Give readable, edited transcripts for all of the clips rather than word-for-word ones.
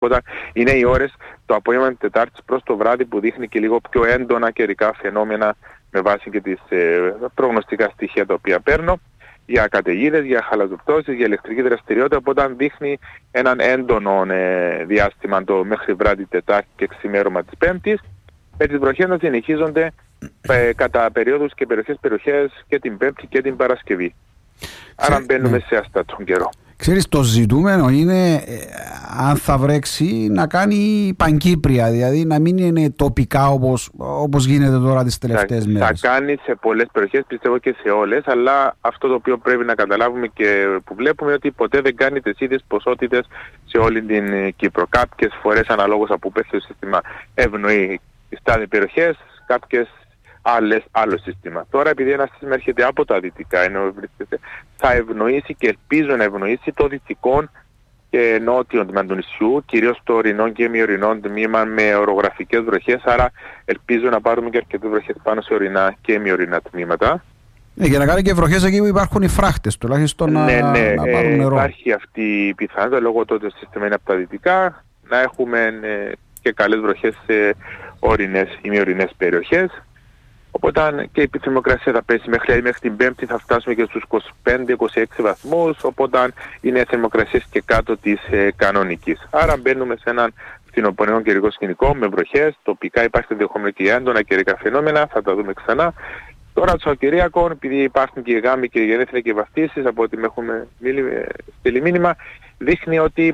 Οπότε είναι οι ώρες το απόγευμα Τετάρτης προς το βράδυ που δείχνει και λίγο πιο έντονα καιρικά φαινόμενα με βάση και τις προγνωστικά στοιχεία τα οποία παίρνω για καταιγίδες, για χαλαζοπτώσεις, για ηλεκτρική δραστηριότητα. Οπότε δείχνει έναν έντονο διάστημα το μέχρι βράδυ Τετάρτη και ξημέρωμα της Πέμπτης, με τις βροχές να συνεχίζονται κατά περίοδους και περιοχές και την Πέμπτη και την Παρασκευή. Άρα μπαίνουμε σε αστατόν καιρό. Ξέρεις, το ζητούμενο είναι αν θα βρέξει να κάνει πανκύπρια, δηλαδή να μην είναι τοπικά όπως γίνεται τώρα τις τελευταίες μέρες. Θα κάνει σε πολλές περιοχές, πιστεύω και σε όλες, αλλά αυτό το οποίο πρέπει να καταλάβουμε και που βλέπουμε είναι ότι ποτέ δεν κάνει τις ίδιες ποσότητες σε όλη την Κύπρο. Κάποιες φορές αναλόγως από πού το σύστημα ευνοεί στις τάδε περιοχές, κάποιες άλλο σύστημα. Τώρα επειδή ένα σύστημα έρχεται από τα δυτικά, θα ευνοήσει και ελπίζω να ευνοήσει το δυτικό και νότιο τμήμα του νησιού, κυρίως το ορεινό και μειωρινό τμήμα με ορογραφικές βροχές, άρα ελπίζω να πάρουμε και αρκετές βροχές πάνω σε ορεινά και μειωρινά τμήματα. Για να κάνει και βροχές εκεί που υπάρχουν οι φράχτες, τουλάχιστον να πάρουν νερό. Υπάρχει αυτή η πιθανότητα, λόγω του ότι το σύστημα είναι από τα δυτικά, να έχουμε και καλές βροχές σε ορεινές ή μειωρινές περιοχές. Οπότε και η θερμοκρασία θα πέσει μέχρι την Πέμπτη, θα φτάσουμε και στους 25-26 βαθμούς, οπότε είναι θερμοκρασίες και κάτω της κανονικής. Άρα μπαίνουμε σε έναν φθινοπορεινό καιρικό σκηνικό με βροχές, τοπικά υπάρχει ενδεχόμενο και έντονα καιρικά φαινόμενα, θα τα δούμε ξανά. Τώρα το Σαββατοκύριακο, επειδή υπάρχουν και γάμοι και γενέθλια και βαφτίσεις, από ό,τι με έχουμε στείλει μήνυμα, δείχνει ότι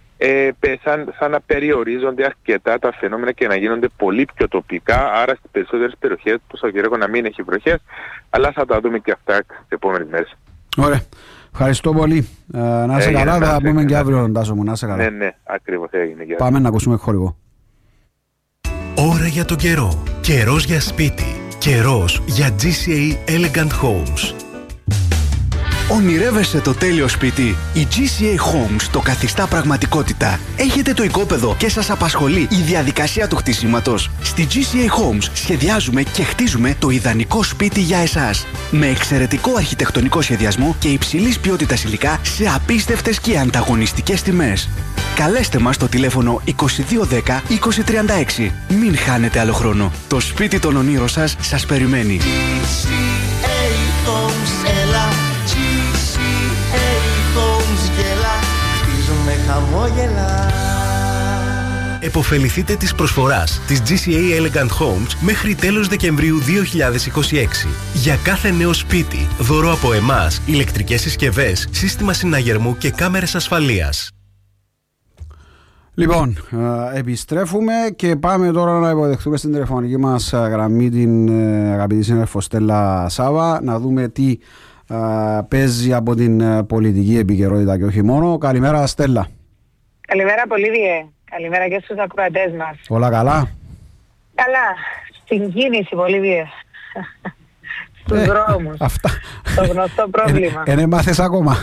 σαν να περιορίζονται αρκετά τα φαινόμενα και να γίνονται πολύ πιο τοπικά, άρα στις περισσότερες περιοχές του Σαββατοκύριακο να μην έχει βροχές, αλλά θα τα δούμε και αυτά τις επόμενες μέρες. Ωραία. Ευχαριστώ πολύ. Να είσαι καλά, θα πούμε και αύριο, Τάσο μου, να είσαι καλά. Ναι, ακριβώς έγινε. Πάμε να ακούσουμε χορηγό. Ώρα για τον καιρό. Καιρός για σπίτι. Καιρός για GCA Elegant Homes. Ονειρεύεσαι το τέλειο σπίτι? Η GCA Homes το καθιστά πραγματικότητα. Έχετε το οικόπεδο και σας απασχολεί η διαδικασία του χτισήματος? Στη GCA Homes σχεδιάζουμε και χτίζουμε το ιδανικό σπίτι για εσάς. Με εξαιρετικό αρχιτεκτονικό σχεδιασμό και υψηλής ποιότητας υλικά σε απίστευτες και ανταγωνιστικές τιμές. Καλέστε μας στο τηλέφωνο 2210 2036. Μην χάνετε άλλο χρόνο. Το σπίτι των ονείρων σας περιμένει. Εποφεληθείτε της προσφοράς της GCA Elegant Homes μέχρι τέλος Δεκεμβρίου 2026. Για κάθε νέο σπίτι, δώρο από εμάς, ηλεκτρικές συσκευές, σύστημα συναγερμού και κάμερες ασφαλείας. Λοιπόν, επιστρέφουμε και πάμε τώρα να υποδεχτούμε στην τηλεφωνική μας γραμμή την αγαπητή συνάδελφο Στέλλα Σάβα, να δούμε τι παίζει από την πολιτική επικαιρότητα και όχι μόνο. Καλημέρα, Στέλλα. Καλημέρα, Πολύβιε. Καλημέρα και στους ακροατές μας. Όλα καλά? Καλά. Στην κίνηση, Πολύβιε. Στους δρόμους. Αυτά. Το γνωστό πρόβλημα. Δεν μάθες ακόμα.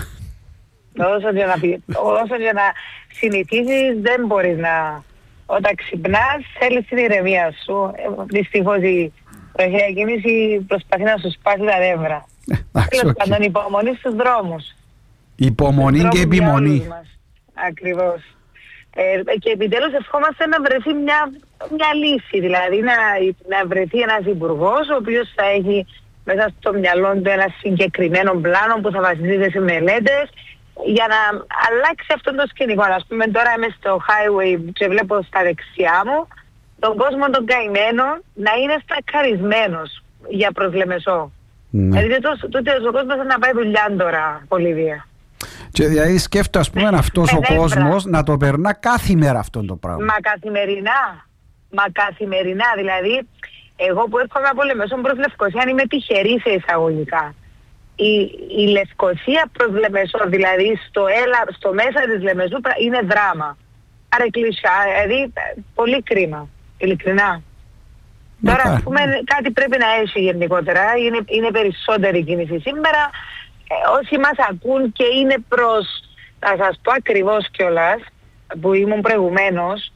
Όσο για να συνηθίσεις δεν μπορείς να... Όταν ξυπνάς θέλεις την ηρεμία σου. Δυστυχώς η τροχαία κίνηση προσπαθεί να σου σπάσει τα νεύρα. Τέλος πάντων, υπομονή στους δρόμους. Υπομονή και επιμονή. Ακριβώς. Και επιτέλους ευχόμαστε να βρεθεί μια λύση, δηλαδή να βρεθεί ένας υπουργός ο οποίος θα έχει μέσα στο μυαλό του ένα συγκεκριμένο πλάνο που θα βασίζεται σε μελέτες για να αλλάξει αυτό το σκηνικό. Ας πούμε τώρα είμαι στο highway και βλέπω στα δεξιά μου τον κόσμο των καημένων να είναι στακαρισμένος για προσλεμεσό. Δηλαδή τότε ο κόσμος θα να πάει δουλειά τώρα, Πολύβια. Και δηλαδή σκέφτομαι, ας πούμε, αυτός ο κόσμος να το περνά κάθε μέρα αυτό το πράγμα. Μα καθημερινά. Δηλαδή, εγώ που έρχομαι από Λεμεσόν προς Λευκοσία, αν είμαι τυχερή σε εισαγωγικά. Η Λευκοσία προς Λεμεσόν, δηλαδή στο μέσα της Λεμεσού, είναι δράμα. Άρα κλεισιά, δηλαδή πολύ κρίμα, ειλικρινά. Τώρα, ας πούμε, κάτι πρέπει να έχει γενικότερα. Είναι περισσότερη κίνηση σήμερα. Όσοι μας ακούν και είναι προς, θα σας πω ακριβώς κιόλας, που ήμουν προηγουμένως,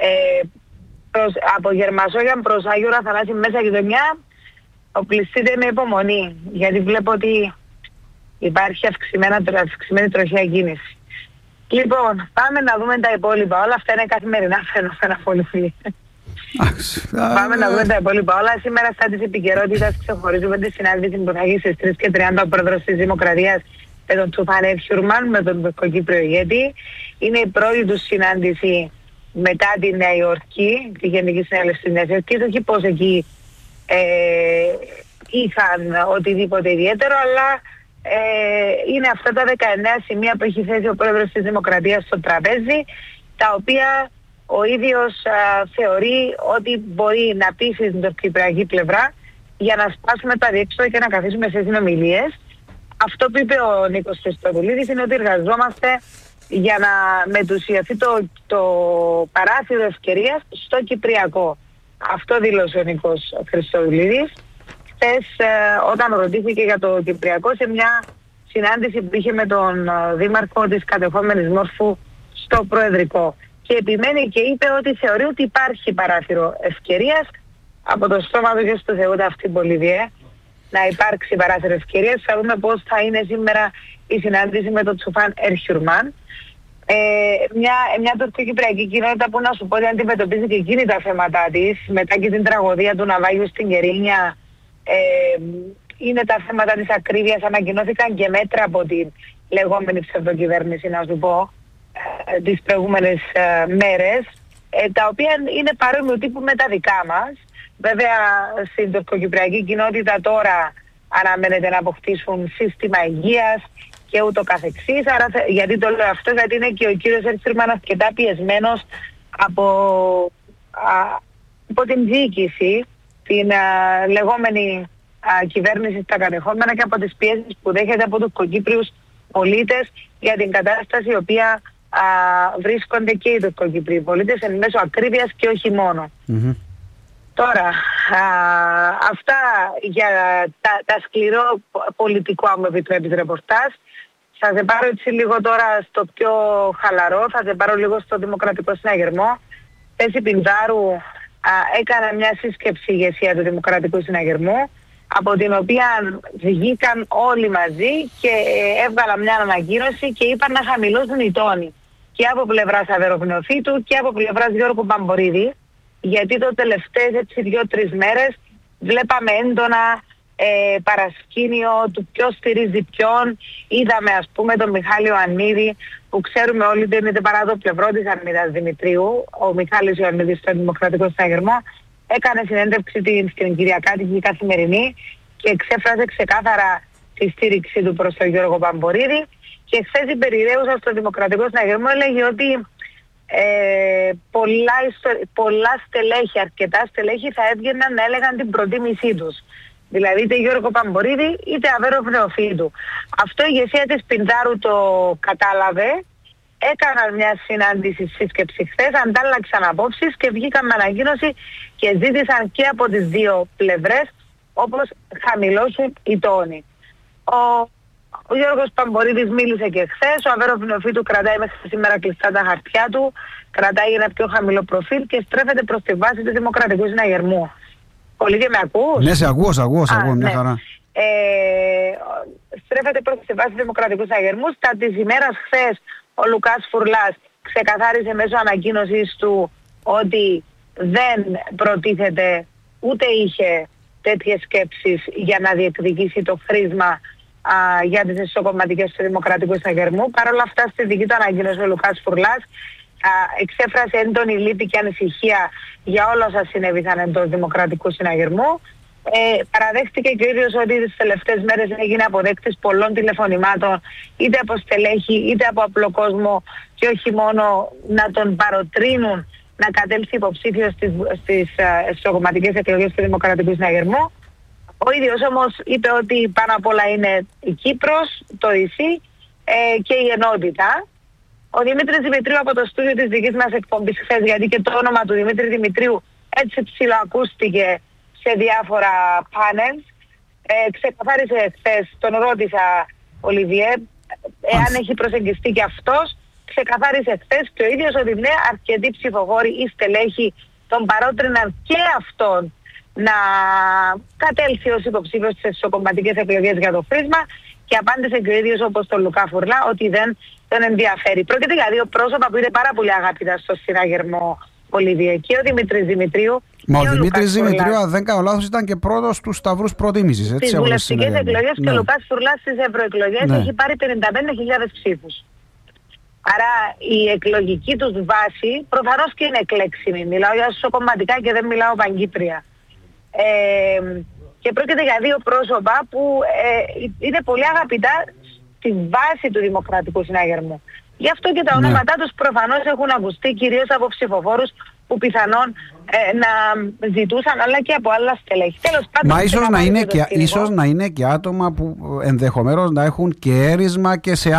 από Γερμασόγια προς Άγιο Αθανάση μέσα γειτονιά, οπλιστείτε με υπομονή, γιατί βλέπω ότι υπάρχει αυξημένη τροχαία κίνηση. Λοιπόν, πάμε να δούμε τα υπόλοιπα. Όλα αυτά είναι καθημερινά φαινόμενα πολύ φίλοι. Πάμε να δούμε τα υπόλοιπα. Όλα σήμερα στα της επικαιρότητας ξεχωρίζουμε τη συνάντηση που θα γίνει στις 3:30 ο πρόεδρος της Δημοκρατίας με τον Τσουφάν Ερχιουρμάν, με τον Τουρκοκύπριο ηγέτη. Είναι η πρώτη του συνάντηση μετά τη Νέα Υόρκη, τη Γενική Συνέλευση της Νέας Υόρκης. Όχι πως εκεί είχαν οτιδήποτε ιδιαίτερο, αλλά είναι αυτά τα 19 σημεία που έχει θέσει ο πρόεδρος της Δημοκρατίας στο τραπέζι, τα οποία ο ίδιος θεωρεί ότι μπορεί να πείσει την τουρκοκυπριακή πλευρά για να σπάσουμε τα διέξοδα και να καθίσουμε σε συνομιλίες. Αυτό που είπε ο Νίκος Χριστοδουλίδης είναι ότι εργαζόμαστε για να μετουσιαθεί το παράθυρο ευκαιρίας στο Κυπριακό. Αυτό δήλωσε ο Νίκος Χριστοδουλίδης χθες όταν ρωτήθηκε για το Κυπριακό σε μια συνάντηση που είχε με τον δήμαρχο της κατεχόμενης Μόρφου στο Προεδρικό. Και επιμένει και είπε ότι θεωρεί ότι υπάρχει παράθυρο ευκαιρίας από το στόμα του και στο Θεούτα αυτή την Πολυβιέ να υπάρξει παράθυρο ευκαιρίας. Θα δούμε πώς θα είναι σήμερα η συνάντηση με τον Τσουφάν Ερχιουρμάν. Μια τουρκοκυπριακή κοινότητα που να σου πω ότι αντιμετωπίζει και εκείνη τα θέματα της μετά και την τραγωδία του ναυάγιου στην Κερίνια. Είναι τα θέματα της ακρίβειας. Ανακοινώθηκαν και μέτρα από την λεγόμενη ψευδοκυβέρνηση, να σου πω, τις προηγούμενες μέρες, τα οποία είναι παρόμοιου τύπου με τα δικά μας. Βέβαια στην τουρκοκυπριακή κοινότητα τώρα αναμένεται να αποκτήσουν σύστημα υγείας και ούτω καθεξής. Άρα, γιατί το λέω αυτό, γιατί είναι και ο κύριος Ερχιουρμάν αρκετά πιεσμένος από την διοίκηση, την λεγόμενη κυβέρνηση στα κατεχόμενα και από τις πιέσεις που δέχεται από τουρκοκύπριους πολίτες για την κατάσταση η οποία βρίσκονται και οι τουρκοκύπριοι πολίτες εν μέσω ακρίβειας και όχι μόνο. Τώρα, αυτά για τα σκληρό πολιτικό, αν μου επιτρέπεις, ρεπορτάζ. Θα σε πάρω έτσι λίγο τώρα στο πιο χαλαρό, θα σε πάρω λίγο στο Δημοκρατικό Συναγερμό. Θέση Πινδάρου έκανε μια σύσκεψη ηγεσία του Δημοκρατικού Συναγερμού, από την οποία βγήκαν όλοι μαζί και έβγαλαν μια ανακοίνωση και είπαν να χαμηλώσουν οι τόνοι και από πλευράς Αβεροπνεοφύτου και από πλευράς Γιώργου Παμπορίδη, γιατί το τελευταίες 2-3 μέρες βλέπαμε έντονα παρασκήνιο του ποιος στηρίζει ποιον. Είδαμε ας πούμε τον Μιχάλη Ιωαννίδη, που ξέρουμε όλοι ότι είναι παρά το πλευρό της Αρμίδας Δημητρίου. Ο Μιχάλης Ιωαννίδης στο Δημοκρατικό Συναγερμό έκανε συνέντευξη στην Κυριακάτικη Καθημερινή και εξέφρασε ξεκάθαρα τη στήριξη του προς τον Γιώργο Παμπορίδη. Και χθες η περιραίουσα στο Δημοκρατικό Συναγερμό έλεγε ότι πολλά στελέχη, αρκετά στελέχη θα έβγαιναν να έλεγαν την προτίμησή τους. Δηλαδή είτε Γιώργο Παμπορίδη είτε Αβέρο Πνεοφύτου. Αυτό η ηγεσία της Πινδάρου το κατάλαβε. Έκαναν μια συνάντηση σύσκεψη χθες, αντάλλαξαν απόψεις και βγήκαν με ανακοίνωση και ζήτησαν και από τις δύο πλευρές όπως χαμηλώσουν οι τόνοι. Ο Γιώργος Παμπορίδης μίλησε και χθες, ο Αβέρο Πνεοφύτου κρατάει μέχρι σήμερα κλειστά τα χαρτιά του, κρατάει ένα πιο χαμηλό προφίλ και στρέφεται προς τη βάση του Δημοκρατικού Συναγερμού. Πολύ και με ακούς? Ναι, σε ακούω, μια χαρά. Στρέφεται προς τη βάση του Δημοκρατικού Συναγερμού. Στα της ημέρας χθες ο Λουκάς Φουρλάς ξεκαθάρισε μέσω ανακοίνωσης του ότι δεν προτίθεται ούτε είχε τέτοιες σκέψεις για να διεκδικήσει το χρήσμα για τις εσωκομματικές του Δημοκρατικού Συναγερμού. Παρ' όλα αυτά στη δική του ανακοίνωση ο Λουκάς Φουρλάς εξέφρασε έντονη λύπη και ανησυχία για όλα όσα συνέβησαν εντός Δημοκρατικού Συναγερμού. Παραδέχτηκε και ο ίδιος ότι τις τελευταίες μέρες έγινε αποδέκτης πολλών τηλεφωνημάτων είτε από στελέχη είτε από απλό κόσμο και όχι μόνο να τον παροτρύνουν να κατέλθει υποψήφιος στις εσωκομματικές εκλογές του Δημοκρατικού Συναγερμού. Ο ίδιος όμως είπε ότι πάνω απ' όλα είναι η Κύπρος, το ΙΣΥ και η ενότητα. Ο Δημήτρης Δημητρίου από το στούντιο της δικής μας εκπομπής χθες, γιατί και το όνομα του Δημήτρη Δημητρίου έτσι ψηλοακούστηκε σε διάφορα πάνελ, ξεκαθάρισε χθες, τον ρώτησα Ολιβιέ, εάν έχει προσεγγιστεί και αυτός, ξεκαθάρισε χθες και ο ίδιος ότι ναι, αρκετοί ψηφοφόροι ή στελέχοι τον παρότριναν και αυτόν να κατέλθει ως υποψήφιος στις εσωκομματικές εκλογές για το χρήσμα και απάντησε και ο ίδιος όπως τον Λουκά Φουρλά ότι δεν τον ενδιαφέρει. Πρόκειται για δύο πρόσωπα που είναι πάρα πολύ αγαπητά στο συναγερμό Πολύδια. Και ο Δημήτρης Δημητρίου. Μα ο Δημήτρης Δημητρίου, αν δεν κάνω λάθος, ήταν και πρώτος στους σταυρούς προτίμησης. Στις βουλευτικές εκλογές και ο Λουκάς Φουρλάς στις ευρωεκλογές έχει πάρει 55.000 ψήφους. Άρα η εκλογική τους βάση προφανώς και είναι εκλέξιμη. Μιλάω για σοκομματικά και δεν μιλάω παγκύπρια. Και πρόκειται για δύο πρόσωπα που είναι πολύ αγαπητά στη βάση του Δημοκρατικού Συναγερμού. Γι' αυτό και τα ονόματά τους προφανώς έχουν ακουστεί κυρίως από ψηφοφόρους που πιθανόν να ζητούσαν, αλλά και από άλλα στελέχη. Τέλος πάντων, μα ίσως να είναι και άτομα που ενδεχομένως να έχουν και έρισμα και σε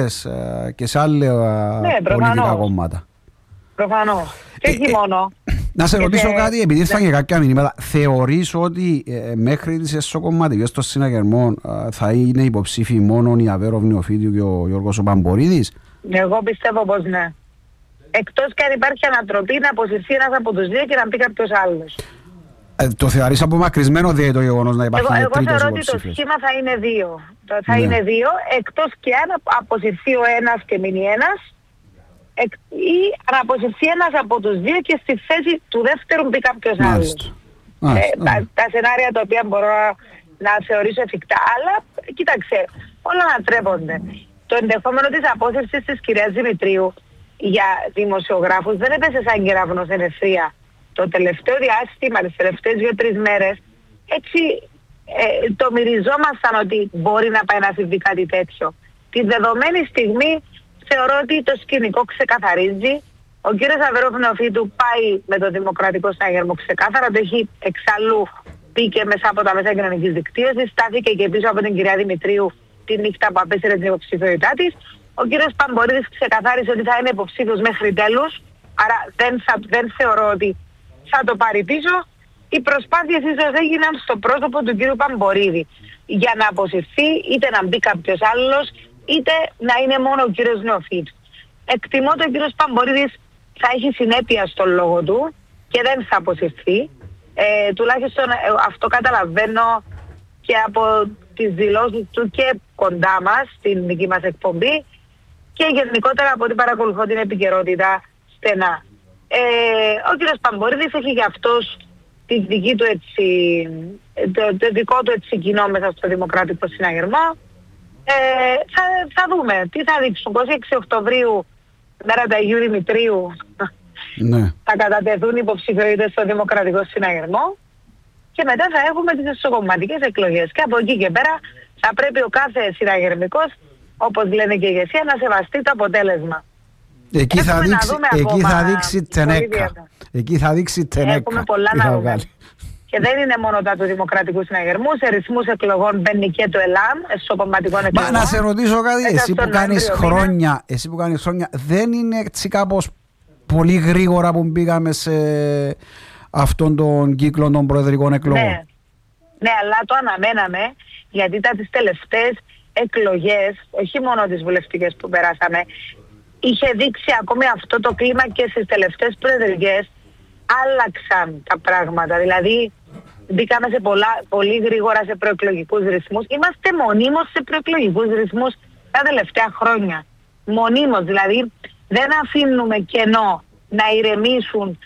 άλλα πολιτικά κόμματα. Προφανώς. Και όχι μόνο. Να σε ρωτήσω κάτι, επειδή ήρθαν και κάποια μηνύματα. Θεωρείς ότι μέχρι τις εσωκομματικές των συναγερμών θα είναι υποψήφοι μόνο η Αβέροφ Νεοφίτιου και ο Γιώργος Παμπορίδης? Εγώ πιστεύω πως ναι. Εκτός και αν υπάρχει ανατροπή να αποσυρθεί ένας από τους δύο και να μπει κάποιος άλλος. Το θεωρείς απομακρυσμένο δηλαδή το γεγονός να υπάρχει τρίτος υποψήφιος? Εγώ θεωρώ ότι το σχήμα θα είναι δύο. Θα είναι δύο, εκτός και αν αποσυρθεί ο ένας και μείνει ένας, ή να αποσυρθεί ένας από τους δύο και στη θέση του δεύτερου μπει κάποιος άλλος. Τα σενάρια τα οποία μπορώ να θεωρήσω εφικτά. Αλλά κοίταξε, όλα ανατρέπονται. Το ενδεχόμενο της απόσυρσης της κυρίας Δημητρίου για δημοσιογράφους δεν έπεσε σαν κεραυνός εν ευθεία. Το τελευταίο διάστημα, τις τελευταίες 2-3 μέρες, έτσι το μυριζόμασταν ότι μπορεί να πάει να συμβεί κάτι τέτοιο. Τη δεδομένη στιγμή θεωρώ ότι το σκηνικό ξεκαθαρίζει. Ο κύριος Αβέροφ Νεοφίτου πάει με το Δημοκρατικό Συναγερμό ξεκάθαρα, το έχει εξαλλού πει και μέσα από τα μέσα κοινωνικής δικτύωσης, στάθηκε και πίσω από την κυρία Δημητρίου τη νύχτα που απέσυρε την υποψηφιότητά της. Ο κύριος Παμπορίδης ξεκαθάρισε ότι θα είναι υποψήφιος μέχρι τέλους, άρα δεν θεωρώ ότι θα το πάρει πίσω. Οι προσπάθειες ίσως έγιναν στο πρόσωπο του κύριου Παμπορίδη για να αποσυρθεί, είτε να μπει κάποιος άλλος, είτε να είναι μόνο ο κύριος Νεοφίτου. Εκτιμώ ότι ο κύριος Παμπορίδης θα έχει συνέπεια στον λόγο του και δεν θα αποσυρθεί. Τουλάχιστον αυτό καταλαβαίνω και από τις δηλώσεις του και κοντά μας, στην δική μας εκπομπή, και γενικότερα από ό,τι παρακολουθώ την επικαιρότητα στενά. Ο κύριος Παμπορίδης έχει για αυτός τη δική του το δικό του έτσι κοινό μέσα στο Δημοκρατικό Συναγερμό. Θα δούμε τι θα δείξουν. 26 Οκτωβρίου, μέρα του Αγίου Δημητρίου, θα κατατεθούν υποψηφιότητες στο Δημοκρατικό Συναγερμό και μετά θα έχουμε τις εσωκομματικές εκλογές. Και από εκεί και πέρα θα πρέπει ο κάθε συναγερμικός, όπως λένε και η ηγεσία, να σεβαστεί το αποτέλεσμα. Εκεί θα δείξει τενέκα. Εκεί θα δείξει τενέκα. Έχουμε πολλά να δούμε. Και δεν είναι μόνο τα του Δημοκρατικού Συναγερμού. Σε ρυθμούς εκλογών μπαίνει και το ΕΛΑΜ, εσωκομματικών εκλογών. Μα να σε ρωτήσω κάτι, εσύ που κάνεις χρόνια, δεν είναι έτσι κάπως πολύ γρήγορα που μπήκαμε σε αυτόν τον κύκλο των προεδρικών εκλογών? Ναι, αλλά το αναμέναμε, γιατί τις τελευταίες εκλογές, όχι μόνο τις βουλευτικές που περάσαμε, είχε δείξει ακόμη αυτό το κλίμα και στις τελευταίες προεδρικές άλλαξαν τα πράγματα. Δηλαδή μπήκαμε πολύ γρήγορα σε προεκλογικούς ρυθμούς. Είμαστε μονίμως σε προεκλογικούς ρυθμούς τα τελευταία χρόνια. Μονίμως, δηλαδή δεν αφήνουμε κενό να ηρεμήσουν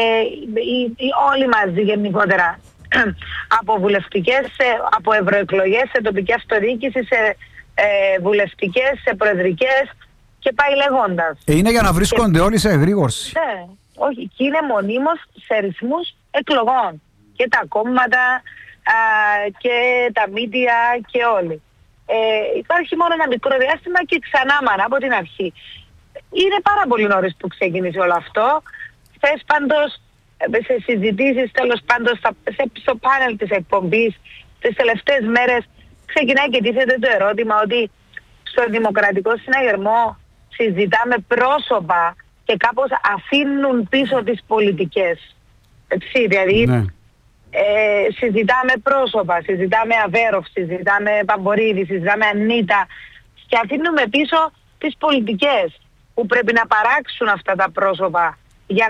όλοι μαζί γενικότερα από βουλευτικές, από ευρωεκλογές, σε τοπική αυτοδιοίκηση, σε βουλευτικές, σε προεδρικές και πάει λέγοντας. Είναι για να βρίσκονται όλοι σε εγρήγορση. Ναι, όχι, και είναι μονίμως σε ρυθμούς εκλογών. Και τα κόμματα και τα μίντια και όλοι. Υπάρχει μόνο ένα μικρό διάστημα και ξανά από την αρχή. Είναι πάρα πολύ νωρίς που ξεκίνησε όλο αυτό. Χθες πάντως σε συζητήσεις, τέλος πάντων στο πάνελ της εκπομπής, τις τελευταίες μέρες ξεκινάει και τίθεται το ερώτημα ότι στο Δημοκρατικό Συναγερμό συζητάμε πρόσωπα και κάπως αφήνουν πίσω τις πολιτικές. Έτσι, δηλαδή συζητάμε πρόσωπα, συζητάμε Αβέροφ, συζητάμε Παμπορίδη, συζητάμε Ανίτα και αφήνουμε πίσω τις πολιτικές που πρέπει να παράξουν αυτά τα πρόσωπα για να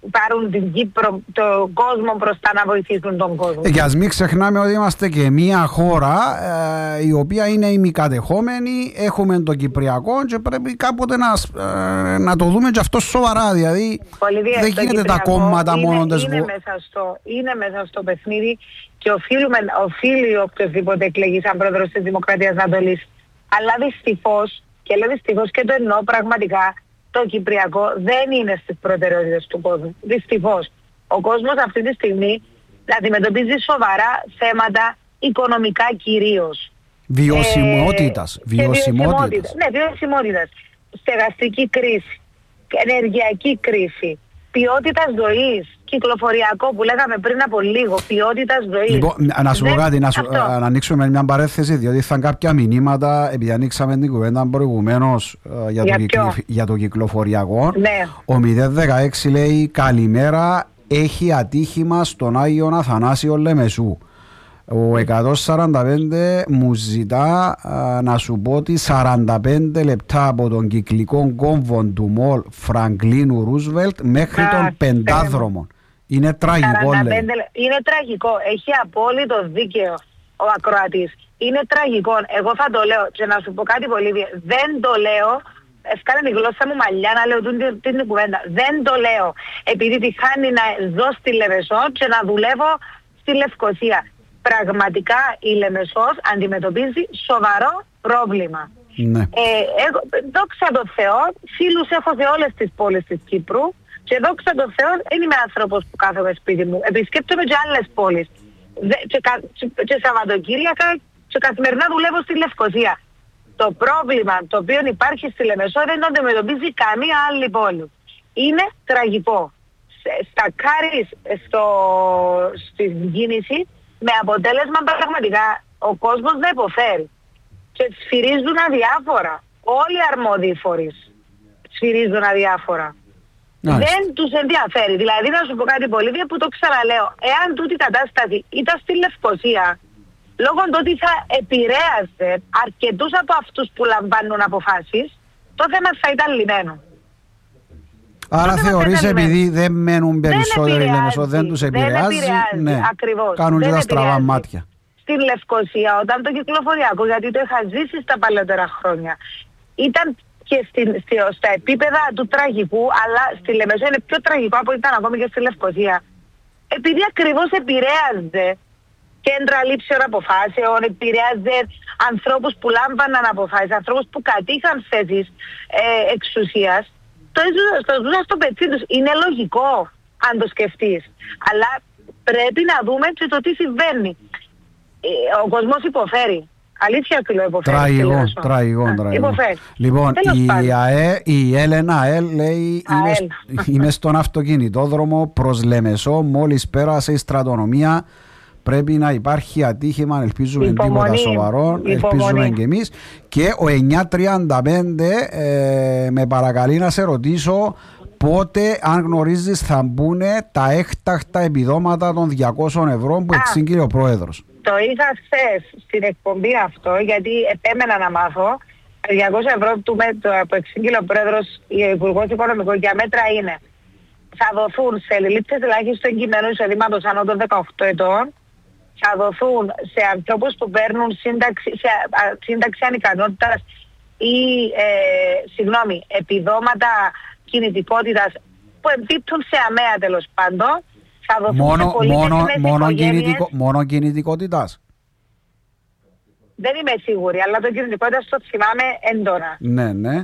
πάρουν την Κύπρο, τον κόσμο μπροστά να βοηθήσουν τον κόσμο. Και ας μην ξεχνάμε ότι είμαστε και μια χώρα η οποία είναι ημικατεχόμενη, έχουμε το Κυπριακό και πρέπει κάποτε να το δούμε και αυτό σοβαρά. Δηλαδή δεν γίνεται τα κόμματα μόνο τις είναι μέσα στο παιχνίδι και οφείλει οποιοδήποτε εκλεγεί σαν πρόεδρος της Δημοκρατίας Ανατολής. Αλλά δυστυχώς, και λέω δυστυχώς και το εννοώ πραγματικά, το Κυπριακό δεν είναι στις προτεραιότητες του κόσμου. Δυστυχώς. Ο κόσμος αυτή τη στιγμή αντιμετωπίζει σοβαρά θέματα οικονομικά κυρίως. Βιωσιμότητας. Ναι, βιωσιμότητας. Στεγαστική κρίση, ενεργειακή κρίση, ποιότητα ζωής, κυκλοφοριακό που λέγαμε πριν από λίγο, ποιότητα ζωής. Λοιπόν, να σου πω κάτι, να ανοίξουμε μια παρέθεση, διότι θα κάποια μηνύματα, επειδή ανοίξαμε την κουβέντα προηγουμένως για το κυκλοφοριακό. Ναι. Ο 016 λέει καλημέρα, έχει ατύχημα στον Άγιο Αθανάσιο Λεμεσού. Ο 145 μου ζητά να σου πω ότι 45 λεπτά από τον κυκλικό κόμβο του μολ Φραγκλίνου Ρούσβελτ μέχρι τον Πεντάδρομο. Είναι τραγικό, λέει. Είναι τραγικό. Έχει απόλυτο δίκαιο ο ακροατής. Είναι τραγικό. Εγώ θα το λέω και να σου πω κάτι πολύ. Δεν το λέω. Έφκανε η γλώσσα μου μαλλιά να λέω την κουβέντα. Δεν το λέω επειδή τη χάνει να ζω στη Λεμεσό και να δουλεύω στη Λευκοσία. Πραγματικά η Λεμεσός αντιμετωπίζει σοβαρό πρόβλημα. Ναι. Δόξα τω Θεώ, φίλους έχω σε όλες τις πόλεις της Κύπρου και δόξα τω Θεώ δεν είμαι άνθρωπος που κάθομαι σπίτι μου. Επισκέπτομαι και άλλες πόλεις. Και Σαββατοκύριακα και καθημερινά δουλεύω στη Λευκοσία. Το πρόβλημα το οποίο υπάρχει στη Λεμεσό δεν το αντιμετωπίζει καμία άλλη πόλη. Είναι τραγικό. Στα Κάρις, στην κίνηση, με αποτέλεσμα πραγματικά ο κόσμος δεν υποφέρει. Και σφυρίζουν αδιάφορα. Όλοι οι αρμόδιοι φορείς σφυρίζουν αδιάφορα. Δεν τους ενδιαφέρει. Δηλαδή να σου πω κάτι πολύ που το ξαναλέω. Εάν τούτη η κατάσταση ήταν στη Λευκοσία, λόγω του ότι θα επηρέαζε αρκετούς από αυτούς που λαμβάνουν αποφάσεις, το θέμα θα ήταν λυμένο. Άρα θεωρείς επειδή δεν μένουν περισσότεροι Λεμεσό, δεν τους επηρεάζει, ναι, ακριβώς, κάνουν και τα στραβά μάτια. Στην Λευκοσία, όταν το κυκλοφοριακό, γιατί το είχα ζήσει στα παλαιότερα χρόνια, ήταν και στα επίπεδα του τραγικού, αλλά στη Λεμεσό είναι πιο τραγικό από ήταν ακόμη και στη Λευκοσία. Επειδή ακριβώς επηρέαζε κέντρα λήψεων αποφάσεων, επηρέαζε ανθρώπους που λάμβαναν αποφάσεις, ανθρώπους που κατήχαν θέσεις εξουσίας, το ζούσαν στο πετσί τους. Είναι λογικό αν το σκεφτείς. Αλλά πρέπει να δούμε και το τι συμβαίνει. Ο κόσμος υποφέρει. Αλήθεια του λέω υποφέρει. Τραγικό. Υποφέρει. Λοιπόν, η Έλενα λέει είμαι στον αυτοκινητόδρομο προς Λεμεσό, μόλις πέρασε η στρατονομία. Πρέπει να υπάρχει ατύχημα, ελπίζουμε τίποτα σοβαρό, ελπίζουμε και εμείς. Και ο 935 με παρακαλεί να σε ρωτήσω πότε, αν γνωρίζεις, θα μπουν τα έκτακτα επιδόματα των 200 ευρώ που εξήγηλε ο πρόεδρος. Το είχα χθες στην εκπομπή αυτό, γιατί επέμενα να μάθω. 200 ευρώ που εξήγηλε ο πρόεδρος, ο Υπουργός Οικονομικών, για μέτρα είναι: θα δοθούν σε λήψεις ελάχιστον κειμένου εισοδήματος άνω των 18 ετών, θα δοθούν σε ανθρώπους που παίρνουν σύνταξη ανικανότητας ή επιδόματα κινητικότητας που εμπίπτουν σε ΑΜΕΑ, τέλος πάντων. Θα δοθούν σε πολίτες μόνο κινητικότητας. Δεν είμαι σίγουρη, αλλά το κινητικότητας το θυμάμαι έντονα. Ναι.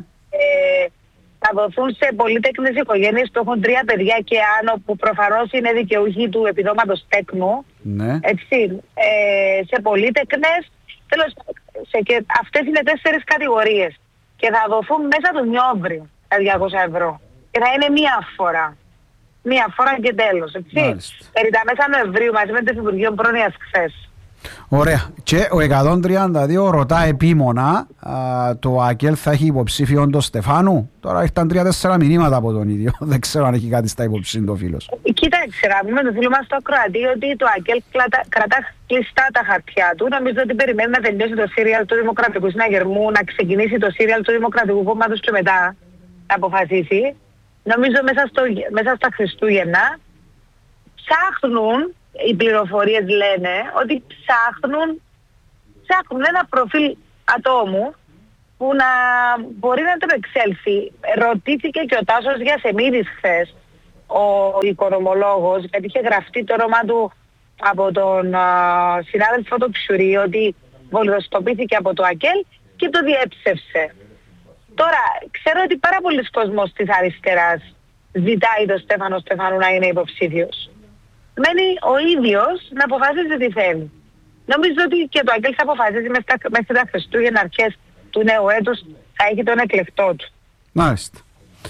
Θα δοθούν σε πολύτεκνες οικογένειες που έχουν 3 παιδιά και άνω, που προφανώς είναι δικαιούχοι του επιδόματος τέκνου. Ναι. Έτσι. Σε πολύτεκνες, και αυτές είναι 4 κατηγορίες. Και θα δοθούν μέσα του Νιόβρη τα 200 ευρώ. Και θα είναι μία φορά. Μία φορά και τέλος. Περί τα μέσα Νοεμβρίου, μαζί με το Υπουργείο Πρόνοιας χθες. Ωραία. Και ο 132 ρωτά επίμονα το ΑΚΕΛ θα έχει υποψήφιον τον Στεφάνου. Τώρα ήρθαν 3-4 μηνύματα από τον ίδιο. Δεν ξέρω αν έχει κάτι στα υποψήφια το φίλος. Κοίταξε, να πούμε το φίλο μας στο ακροατή ότι το ΑΚΕΛ κρατά κλειστά τα χαρτιά του. Νομίζω ότι περιμένει να τελειώσει το σύριαλ του Δημοκρατικού Συναγερμού, να ξεκινήσει το σύριαλ του Δημοκρατικού Κόμματος και μετά να αποφασίσει. νομίζω μέσα στα Χριστούγεννα ψάχνουν, οι πληροφορίες λένε ότι ψάχνουν ένα προφίλ ατόμου που να μπορεί να ανταπεξέλθει. Ρωτήθηκε και ο Τάσος Γιασεμίδης χθες, ο οικονομολόγος, γιατί είχε γραφτεί το όνομα του από τον συνάδελφο του Ψουρί, ότι βολιδοσκοπήθηκε από το ΑΚΕΛ και το διέψευσε. Τώρα, ξέρω ότι πάρα πολλοί κόσμος της αριστεράς ζητάει τον Στέφανο Στεφάνου να είναι υποψήφιος. Μένει ο ίδιος να αποφασίζει τι θέλει. Νομίζω ότι και το ΑΚΕΛ θα αποφασίζει μέχρι τα Χριστούγεννα, αρχές του νέου έτους, θα έχει τον εκλεκτό του. Μάλιστα.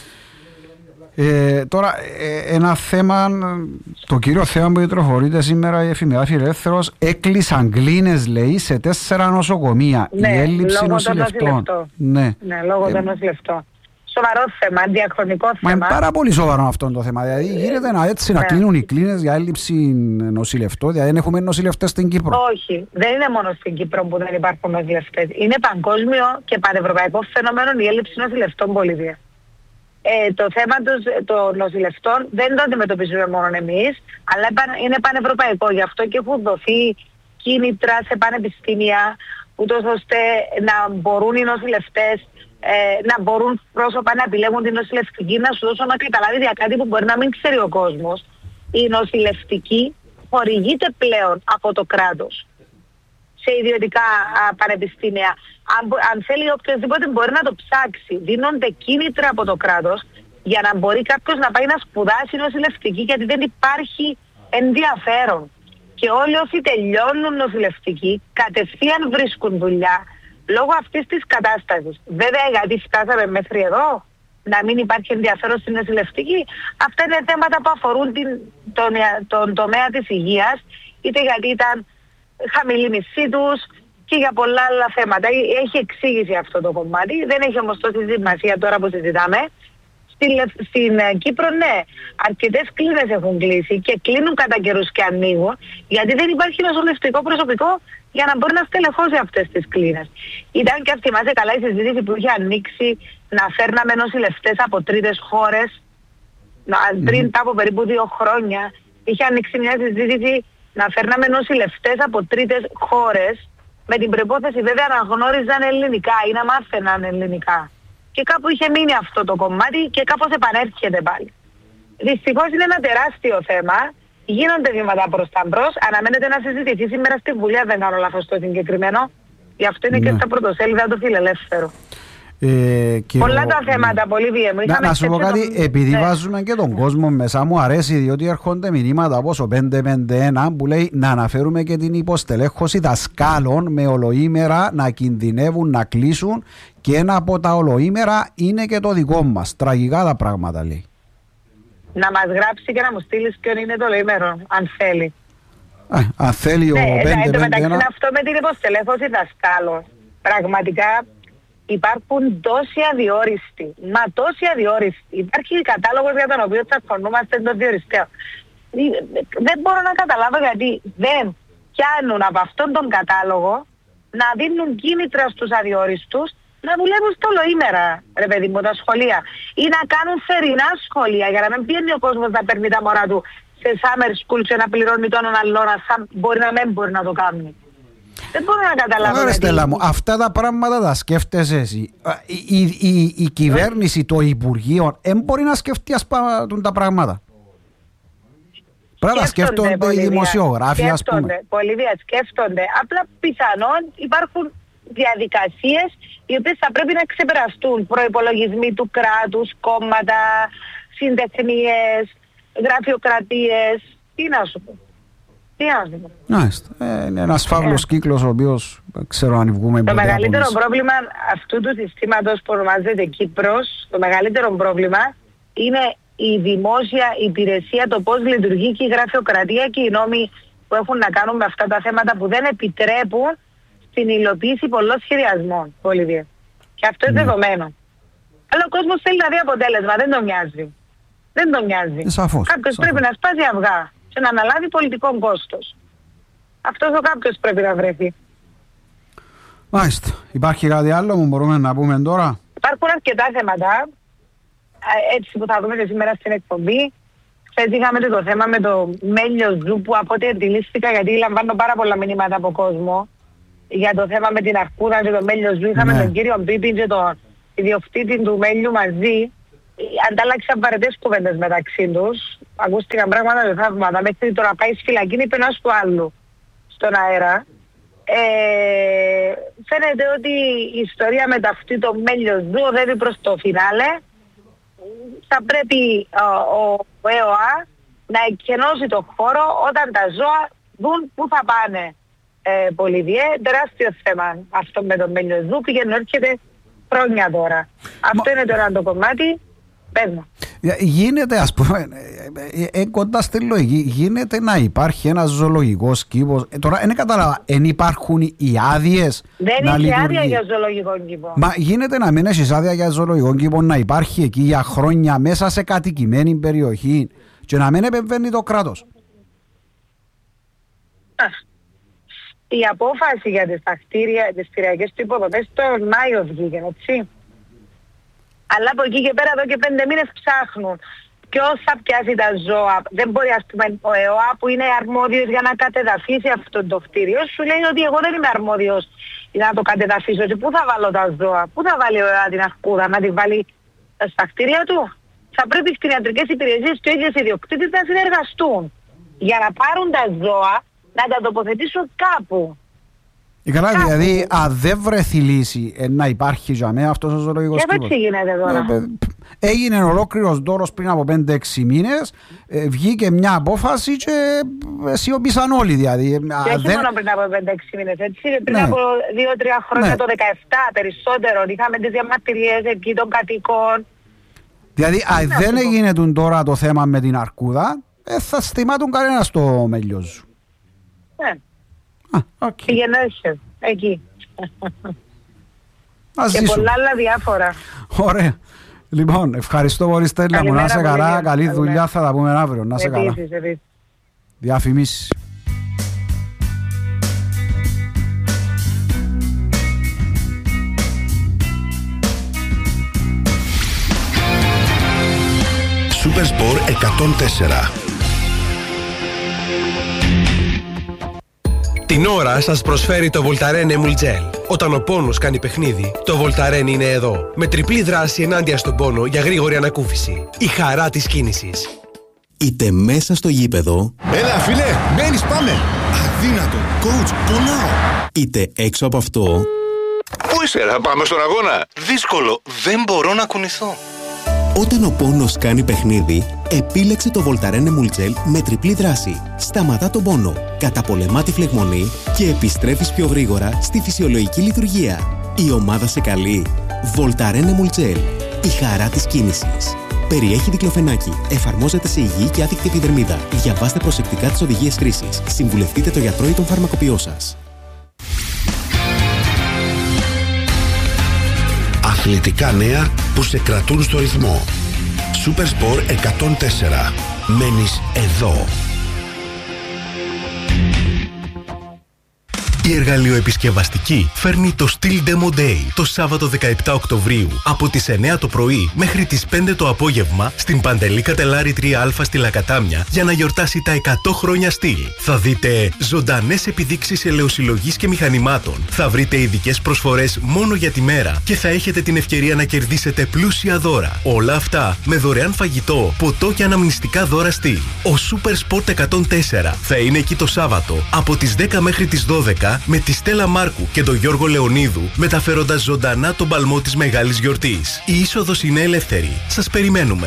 Τώρα ένα θέμα, το κύριο θέμα που τροφοδοτείται σήμερα η εφημερίδα Φιλελεύθερος, έκλεισαν κλίνες, λέει, σε 4 νοσοκομεία. Ναι, η έλλειψη νοσηλευτών. Ναι, λόγω των νοσηλευτών. Σοβαρό θέμα, διαχρονικό θέμα. Μα είναι πάρα πολύ σοβαρό αυτό το θέμα. Δηλαδή γίνεται να κλείνουν οι κλίνες για έλλειψη νοσηλευτών. Δηλαδή δεν έχουμε νοσηλευτές στην Κύπρο. Όχι, δεν είναι μόνο στην Κύπρο που δεν υπάρχουν νοσηλευτές. Είναι παγκόσμιο και πανευρωπαϊκό φαινόμενο η έλλειψη νοσηλευτών, Πολυδία. Το θέμα των νοσηλευτών δεν το αντιμετωπίζουμε μόνο εμείς, αλλά είναι πανευρωπαϊκό. Γι' αυτό και έχουν δοθεί κίνητρα σε πανεπιστήμια, ούτως ώστε να μπορούν οι νοσηλευτές, να μπορούν πρόσωπα να επιλέγουν την νοσηλευτική, να σου δώσω να καταλάβει για κάτι που μπορεί να μην ξέρει ο κόσμος. Η νοσηλευτική χορηγείται πλέον από το κράτος σε ιδιωτικά πανεπιστήμια. Αν θέλει οποιοδήποτε μπορεί να το ψάξει. Δίνονται κίνητρα από το κράτος για να μπορεί κάποιος να πάει να σπουδάσει νοσηλευτική, γιατί δεν υπάρχει ενδιαφέρον. Και όλοι όσοι τελειώνουν νοσηλευτική κατευθείαν βρίσκουν δουλειά λόγω αυτής της κατάστασης. Βέβαια, γιατί φτάσαμε μέχρι εδώ, να μην υπάρχει ενδιαφέρον στην νοσηλευτική, αυτά είναι θέματα που αφορούν τον τομέα της υγείας, είτε γιατί ήταν χαμηλή μισθή τους και για πολλά άλλα θέματα. Έχει εξήγηση αυτό το κομμάτι, δεν έχει όμως τόση σημασία τώρα που συζητάμε. Στην Κύπρο, ναι, αρκετές κλίνες έχουν κλείσει και κλείνουν κατά καιρούς και ανοίγουν, γιατί δεν υπάρχει νοσηλευτικό προσωπικό για να μπορεί να στελεχώσει αυτές τις κλίνες. Ήταν και αν θυμάσαι καλά η συζήτηση που είχε ανοίξει να φέρναμε νοσηλευτές από τρίτες χώρες. Πριν από περίπου 2 χρόνια είχε ανοίξει μια συζήτηση να φέρναμε νοσηλευτές από τρίτες χώρες, με την προϋπόθεση βέβαια να γνώριζαν ελληνικά ή να μάθαιναν ελληνικά. Και κάπου είχε μείνει αυτό το κομμάτι και κάπως επανέρχεται πάλι. Δυστυχώς είναι ένα τεράστιο θέμα. Γίνονται βήματα προς τα μπρος. Αναμένεται να συζητηθεί σήμερα στη Βουλή, αν δεν κάνω λάθος το συγκεκριμένο. Γι' αυτό είναι και στα πρωτοσέλιδα του Φιλελεύθερου. Πολλά τα θέματα, πολύ βίαιμο. Να σου πω κάτι, επειδή βάζουμε και τον κόσμο μέσα, μου αρέσει διότι έρχονται μηνύματα όπως ο 551 που λέει να αναφέρουμε και την υποστελέχωση δασκάλων με ολοήμερα να κινδυνεύουν να κλείσουν, και ένα από τα ολοήμερα είναι και το δικό μας. Τραγικά τα πράγματα, λέει. Να μας γράψει και να μου στείλεις ποιον είναι το ολοήμερο, αν θέλει. Αν θέλει ο 551. Εν τω μεταξύ αυτό με την υποστελέχωση δασκάλων, πραγματικά υπάρχουν τόσοι αδιόριστοι. Μα τόσοι αδιόριστοι. Υπάρχει κατάλογος για τον οποίο τσακωνούμαστε τον διοριστέο. Δεν μπορώ να καταλάβω γιατί δεν πιάνουν από αυτόν τον κατάλογο να δίνουν κίνητρα στους αδιόριστους να δουλεύουν στο ολοήμερα, ρε παιδί μου, τα σχολεία. Ή να κάνουν θερινά σχολεία για να μην πιένει ο κόσμος να παίρνει τα μωρά του σε summer school και να πληρώνει τον άλλον, μπορεί να μην μπορεί να το κάνει. Δεν μπορώ να καταλάβω. Ωραία, Στέλλα μου, αυτά τα πράγματα τα σκέφτεσαι εσύ. Η κυβέρνηση, το Υπουργείο, δεν μπορεί να σκεφτεί τα πράγματα. Πρέπει να σκέφτονται οι δημοσιογράφοι, ας πούμε. Πολυδία, σκέφτονται. Απλά πιθανόν υπάρχουν διαδικασίες οι οποίες θα πρέπει να ξεπεραστούν. Προϋπολογισμοί του κράτους, κόμματα, συντεχνίες, γραφειοκρατίες. Τι να σου πω. Είναι ένας φαύλος κύκλος ο οποίος ξέρω αν βγούμε. Το μεγαλύτερο πρόβλημα αυτού του συστήματος που ονομάζεται Κύπρος, το μεγαλύτερο πρόβλημα είναι η δημόσια υπηρεσία, το πώς λειτουργεί και η γραφειοκρατία και οι νόμοι που έχουν να κάνουν με αυτά τα θέματα που δεν επιτρέπουν στην υλοποίηση πολλών σχεδιασμών. Πολυδία. Και αυτό είναι δεδομένο. Αλλά ο κόσμος θέλει να δει αποτέλεσμα, δεν τον μοιάζει. Δεν τον μοιάζει. Κάποιος πρέπει να σπάσει αυγά και να αναλάβει πολιτικό κόστος. Αυτός ο κάποιος πρέπει να βρεθεί. Μάλιστα. Υπάρχει κάτι άλλο που μπορούμε να πούμε τώρα? Υπάρχουν αρκετά θέματα. έτσι που θα δούμε και σήμερα στην εκπομπή. Χθες είχαμε το θέμα με το Μέλιο Ζου που από ό,τι αντιλήφθηκα, γιατί λαμβάνω πάρα πολλά μηνύματα από κόσμο για το θέμα με την αρκούδα και το Μέλιο Ζου. Είχαμε τον κύριο Μπίπιν και τον ιδιοκτήτη του Μέλιου μαζί. Αντάλλαξαν βαρετές κουβέντες μεταξύ τους. Ακούστηκαν πράγματα και θαύματα. Μέχρι το να πάει στη φυλακή είπε ένας του άλλου στον αέρα. Φαίνεται ότι η ιστορία με το Μέλιο Ζου οδεύει προς το φινάλε. Θα πρέπει ο ΕΟΑ να εκκενώσει το χώρο όταν τα ζώα δουν πού θα πάνε. Πολυδιέ, τεράστιο θέμα αυτό με τον Μέλιο Ζου, πηγαίνει έρχεται χρόνια τώρα. Αυτό είναι τώρα το κομμάτι. Πες. Γίνεται, ας πούμε, κοντά στη λογική, γίνεται να υπάρχει ένας ζωολογικός κήπος. Τώρα δεν κατάλαβα, εν υπάρχουν οι άδειες να λειτουργεί. Δεν έχει άδεια για ζωολογικό κήπο. Μα γίνεται να μην έχεις άδεια για ζωολογικό κήπο, να υπάρχει εκεί για χρόνια μέσα σε κατοικημένη περιοχή και να μην επεμβαίνει το κράτος. Η απόφαση για τις κτηριακές του υποδομές τον Μάιο βγήκε, έτσι. Αλλά από εκεί και πέρα εδώ και 5 μήνες ψάχνουν ποιος θα πιάσει τα ζώα. Δεν μπορεί, ας πούμε, ο ΕΟΑ που είναι αρμόδιος για να κατεδαφίσει αυτό το κτίριο σου λέει ότι εγώ δεν είμαι αρμόδιος για να το κατεδαφίσω. Και πού θα βάλω τα ζώα, πού θα βάλει ο ΕΟΑ την αρκούδα, να την βάλει στα κτίρια του. Θα πρέπει οι κτηνιατρικές υπηρεσίες και οι ίδιες ιδιοκτήτες να συνεργαστούν για να πάρουν τα ζώα, να τα τοποθετήσουν κάπου. Καλά, δηλαδή, αν δεν βρεθεί λύση να υπάρχει για μένα αυτός ο ζωολογικός κήπος. Και έτσι γίνεται τώρα. Έγινε ολόκληρος δώρος πριν από 5-6 μήνες, βγήκε μια απόφαση και σιωπήσαν όλοι. Δηλαδή. Και όχι μόνο πριν από 5-6 μήνες, έτσι. Πριν από 2-3 χρόνια, το 2017 περισσότερο, είχαμε τις διαμαρτυρίες εκεί των κατοικών. Δηλαδή, αν δεν έγινε τώρα το θέμα με την αρκούδα, θα στιμάτουν κανένα στο Μέλιο Ζου. Ναι. Πήγαινε εκεί. Και πολλά άλλα διάφορα. Ωραία. Λοιπόν, ευχαριστώ πολύ Στέλλα μου. Να σε καλά, καλή δουλειά, θα τα πούμε αύριο. Να σε καλά. Διαφημίσεις. Supersport 104. Την ώρα σας προσφέρει το Voltaren Emul Gel. Όταν ο πόνος κάνει παιχνίδι, το Voltaren είναι εδώ. Με τριπλή δράση ενάντια στον πόνο για γρήγορη ανακούφιση. Η χαρά της κίνησης. Είτε μέσα στο γήπεδο. Έλα φίλε, μένεις, πάμε. Αδύνατο, coach, πονάω. Είτε έξω από αυτό. Πού είσαι ρε, πάμε στον αγώνα. Δύσκολο, δεν μπορώ να κουνηθώ. Όταν ο πόνος κάνει παιχνίδι, επίλεξε το Voltaren Emul Gel με τριπλή δράση. Σταματά τον πόνο, καταπολεμά τη φλεγμονή και επιστρέφεις πιο γρήγορα στη φυσιολογική λειτουργία. Η ομάδα σε καλεί. Voltaren Emul Gel. Η χαρά της κίνησης. Περιέχει δικλοφενάκι. Εφαρμόζεται σε υγιή και άδικτη επιδερμίδα. Διαβάστε προσεκτικά τις οδηγίες χρήσης. Συμβουλευτείτε το γιατρό ή τον φαρμακοποιό σας. Αθλητικά νέα που σε κρατούν στο ρυθμό. Supersport 104. Μένεις εδώ. Η εργαλειοεπισκευαστική φέρνει το Steel Demo Day το Σάββατο 17 Οκτωβρίου από τις 9 το πρωί μέχρι τις 5 το απόγευμα στην Παντελή Κατελάρη 3α στη Λακατάμια για να γιορτάσει τα 100 χρόνια Steel. Θα δείτε ζωντανές επιδείξεις ελαιοσυλλογής και μηχανημάτων. Θα βρείτε ειδικές προσφορές μόνο για τη μέρα και θα έχετε την ευκαιρία να κερδίσετε πλούσια δώρα. Όλα αυτά με δωρεάν φαγητό, ποτό και αναμνηστικά δώρα Steel. Ο Super Sport 104 θα είναι εκεί το Σάββατο από τις 10 μέχρι τις 12 με τη Στέλλα Μάρκου και τον Γιώργο Λεωνίδου, μεταφέροντας ζωντανά τον παλμό της μεγάλης γιορτής. Η είσοδος είναι ελεύθερη. Σας περιμένουμε.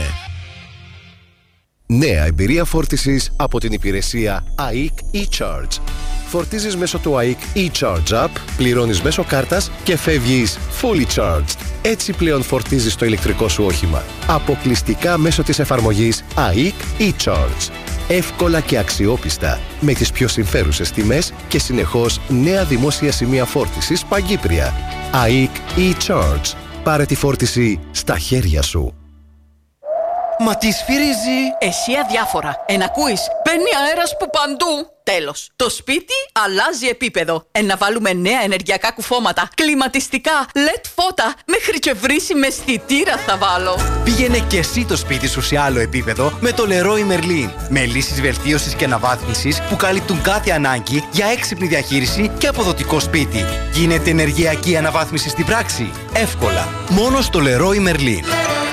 Νέα εμπειρία φόρτισης από την υπηρεσία AIK eCharge. Φορτίζεις μέσω του AIK eCharge App, πληρώνεις μέσω κάρτας και φεύγεις fully charged. Έτσι πλέον φορτίζεις το ηλεκτρικό σου όχημα. Αποκλειστικά μέσω της εφαρμογής AIK eCharge. Εύκολα και αξιόπιστα, με τις πιο συμφέρουσες τιμές και συνεχώς νέα δημόσια σημεία φόρτισης παγκύπρια. AIK eCharge. Πάρε τη φόρτιση στα χέρια σου. Μα τι σφυρίζει? Εσύ αδιάφορα. Ακούεις, μπαίνει αέρας που παντού. Τέλος. Το σπίτι αλλάζει επίπεδο. Να βάλουμε νέα ενεργειακά κουφώματα, κλιματιστικά, LED φώτα, μέχρι και βρύσιμη αισθητήρα θα βάλω. Πήγαινε και εσύ το σπίτι σου σε άλλο επίπεδο με το Leroy Merlin. Με λύσεις βελτίωσης και αναβάθμισης που καλύπτουν κάθε ανάγκη για έξυπνη διαχείριση και αποδοτικό σπίτι. Γίνεται ενεργειακή αναβάθμιση στην πράξη. Εύκολα. Μόνο στο Leroy Merlin.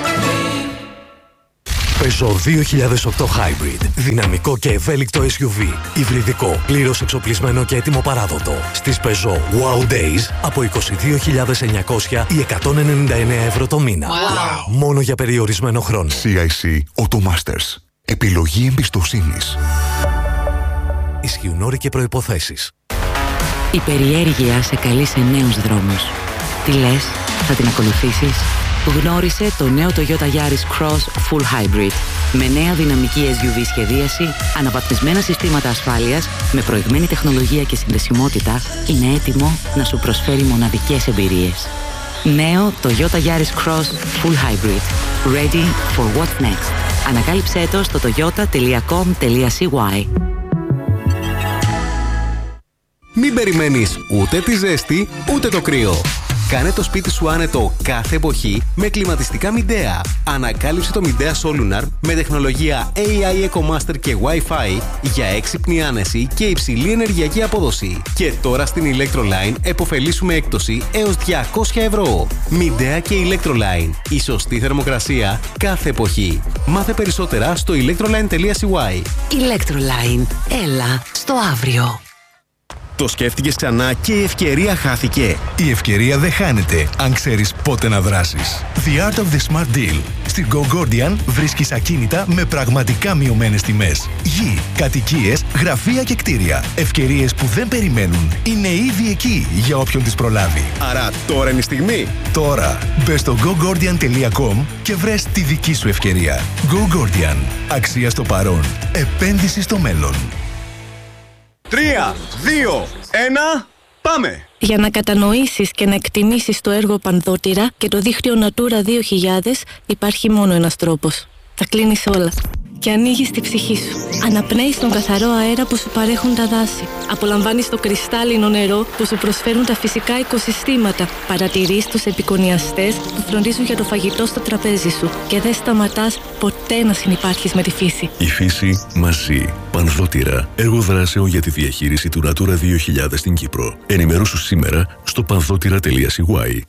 Peugeot 2008 Hybrid. Δυναμικό και ευέλικτο SUV. Υβριδικό, πλήρως εξοπλισμένο και έτοιμο παράδοτο. Στις Peugeot Wow Days από 22.900 ή 199 ευρώ το μήνα. Wow. Μόνο για περιορισμένο χρόνο. CIC Automasters. Επιλογή εμπιστοσύνης. Ισχύουν όροι και προϋποθέσεις. Η περιέργεια σε καλεί σε νέους δρόμους. Τι λες, θα την ακολουθήσεις? Γνώρισε το νέο Toyota Yaris Cross Full Hybrid. Με νέα δυναμική SUV σχεδίαση, αναβαθμισμένα συστήματα ασφάλειας, με προηγμένη τεχνολογία και συνδεσιμότητα, είναι έτοιμο να σου προσφέρει μοναδικές εμπειρίες. Νέο Toyota Yaris Cross Full Hybrid. Ready for what's next. Ανακάλυψέ το στο toyota.com.cy. Μην περιμένεις ούτε τη ζέστη, ούτε το κρύο. Κάνε το σπίτι σου άνετο κάθε εποχή με κλιματιστικά Midea. Ανακάλυψε το Midea Solunar με τεχνολογία AI EcoMaster και Wi-Fi για έξυπνη άνεση και υψηλή ενεργειακή απόδοση. Και τώρα στην Electroline επωφελήσουμε έκπτωση έως 200 ευρώ. Midea και Electroline. Η σωστή θερμοκρασία κάθε εποχή. Μάθε περισσότερα στο electroline.cy. Electroline. Έλα στο αύριο. Το σκέφτηκες ξανά και η ευκαιρία χάθηκε? Η ευκαιρία δεν χάνεται αν ξέρεις πότε να δράσεις. The Art of the Smart Deal. Στην Go Gordian βρίσκεις ακίνητα με πραγματικά μειωμένες τιμές. Γη, κατοικίες, γραφεία και κτίρια. Ευκαιρίες που δεν περιμένουν. Είναι ήδη εκεί για όποιον τις προλάβει. Άρα τώρα είναι η στιγμή. Τώρα μπες στο gogordian.com και βρες τη δική σου ευκαιρία. Go Gordian. Αξία στο παρόν. Επένδυση στο μέλλον. 3, 2, 1, πάμε! Για να κατανοήσεις και να εκτιμήσεις το έργο Πανδότηρα και το δίκτυο Natura 2000 υπάρχει μόνο ένας τρόπος. Τα κλείνεις όλα και ανοίγεις τη ψυχή σου. Αναπνέεις τον καθαρό αέρα που σου παρέχουν τα δάση. Απολαμβάνεις το κρυστάλλινο νερό που σου προσφέρουν τα φυσικά οικοσυστήματα. Παρατηρείς τους επικονιαστές που φροντίζουν για το φαγητό στο τραπέζι σου. Και δεν σταματάς ποτέ να συνυπάρχεις με τη φύση. Η φύση μαζί. Πανδότηρα. Έργο δράσεων για τη διαχείριση του Natura 2000 στην Κύπρο. Ενημερώσου σήμερα στο πανδότηρα.cy.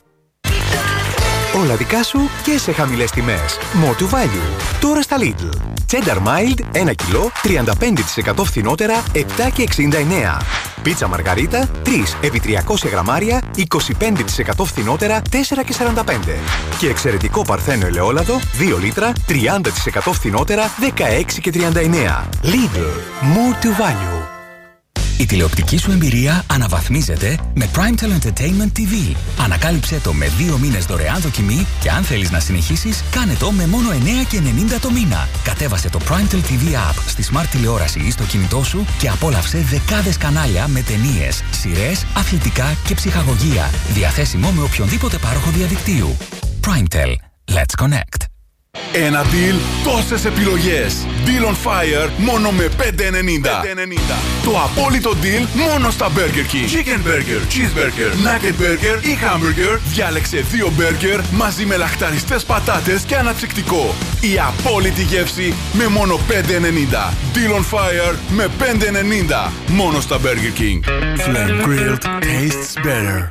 Όλα δικά σου και σε χαμηλές τιμές. More to value. Τώρα στα Lidl. Cheddar Mild 1 κιλό 35% φθηνότερα 7,69. Πίτσα Μαργαρίτα 3 επί 300 γραμμάρια 25% φθηνότερα 4,45. Και εξαιρετικό Παρθένο ελαιόλαδο 2 λίτρα 30% φθηνότερα 16,39. Lidl. More to value. Η τηλεοπτική σου εμπειρία αναβαθμίζεται με Primetel Entertainment TV. Ανακάλυψέ το με 2 μήνες δωρεάν δοκιμή και αν θέλεις να συνεχίσεις, κάνε το με μόνο 9,90 το μήνα. Κατέβασε το Primetel TV App στη Smart τηλεόραση ή στο κινητό σου και απόλαυσε δεκάδες κανάλια με ταινίες, σειρές, αθλητικά και ψυχαγωγία. Διαθέσιμο με οποιονδήποτε πάροχο διαδικτύου. Primetel. Let's connect. Ένα deal, τόσες επιλογές. Deal on Fire μόνο με 5,90. Το απόλυτο deal μόνο στα Burger King. Chicken Burger, Cheeseburger, Nugget Burger ή Hamburger. Διάλεξε 2 burger μαζί με λαχταριστές πατάτες και αναψυκτικό. Η απόλυτη γεύση με μόνο 5,90. Deal on Fire με 5,90. Μόνο στα Burger King. Flame grilled tastes better.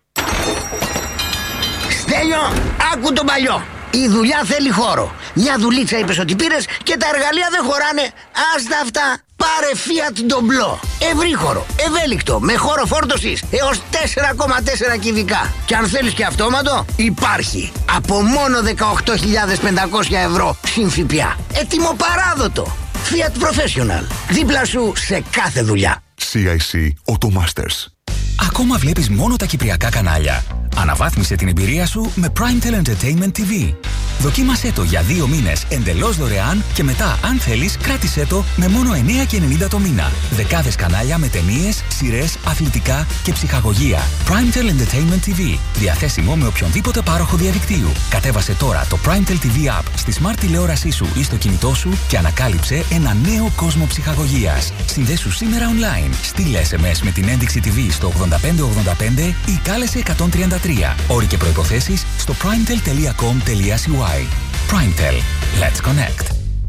Στέλιο, άκου τον παλιό. Η δουλειά θέλει χώρο. Μια δουλίτσα είπες ότι πήρες και τα εργαλεία δεν χωράνε. Άστα αυτά. Πάρε Fiat Doblo. Ευρύχωρο, ευέλικτο, με χώρο φόρτωσης έως 4,4 κυβικά. Και αν θέλεις και αυτόματο, υπάρχει. Από μόνο 18.500 ευρώ συν ΦΠΑ. Έτοιμο παράδοτο. Fiat Professional. Δίπλα σου σε κάθε δουλειά. CIC Automasters. Ακόμα βλέπεις μόνο τα κυπριακά κανάλια. Αναβάθμισε την εμπειρία σου με Primetel Entertainment TV. Δοκίμασέ το για 2 μήνες εντελώς δωρεάν και μετά, αν θέλεις, κράτησέ το με μόνο 9,90 το μήνα. Δεκάδες κανάλια με ταινίες, σειρές, αθλητικά και ψυχαγωγία. Primetel Entertainment TV. Διαθέσιμο με οποιονδήποτε πάροχο διαδικτύου. Κατέβασε τώρα το Primetel TV App στη smart τηλεόρασή σου ή στο κινητό σου και ανακάλυψε ένα νέο κόσμο ψυχαγωγίας. Συνδέσου σήμερα online. Στείλε SMS με την ένδειξη TV στο 8585 ή κάλεσε 133. Όροι και προϋποθέσεις στο primetel.com.cy. Primetel. Let's connect.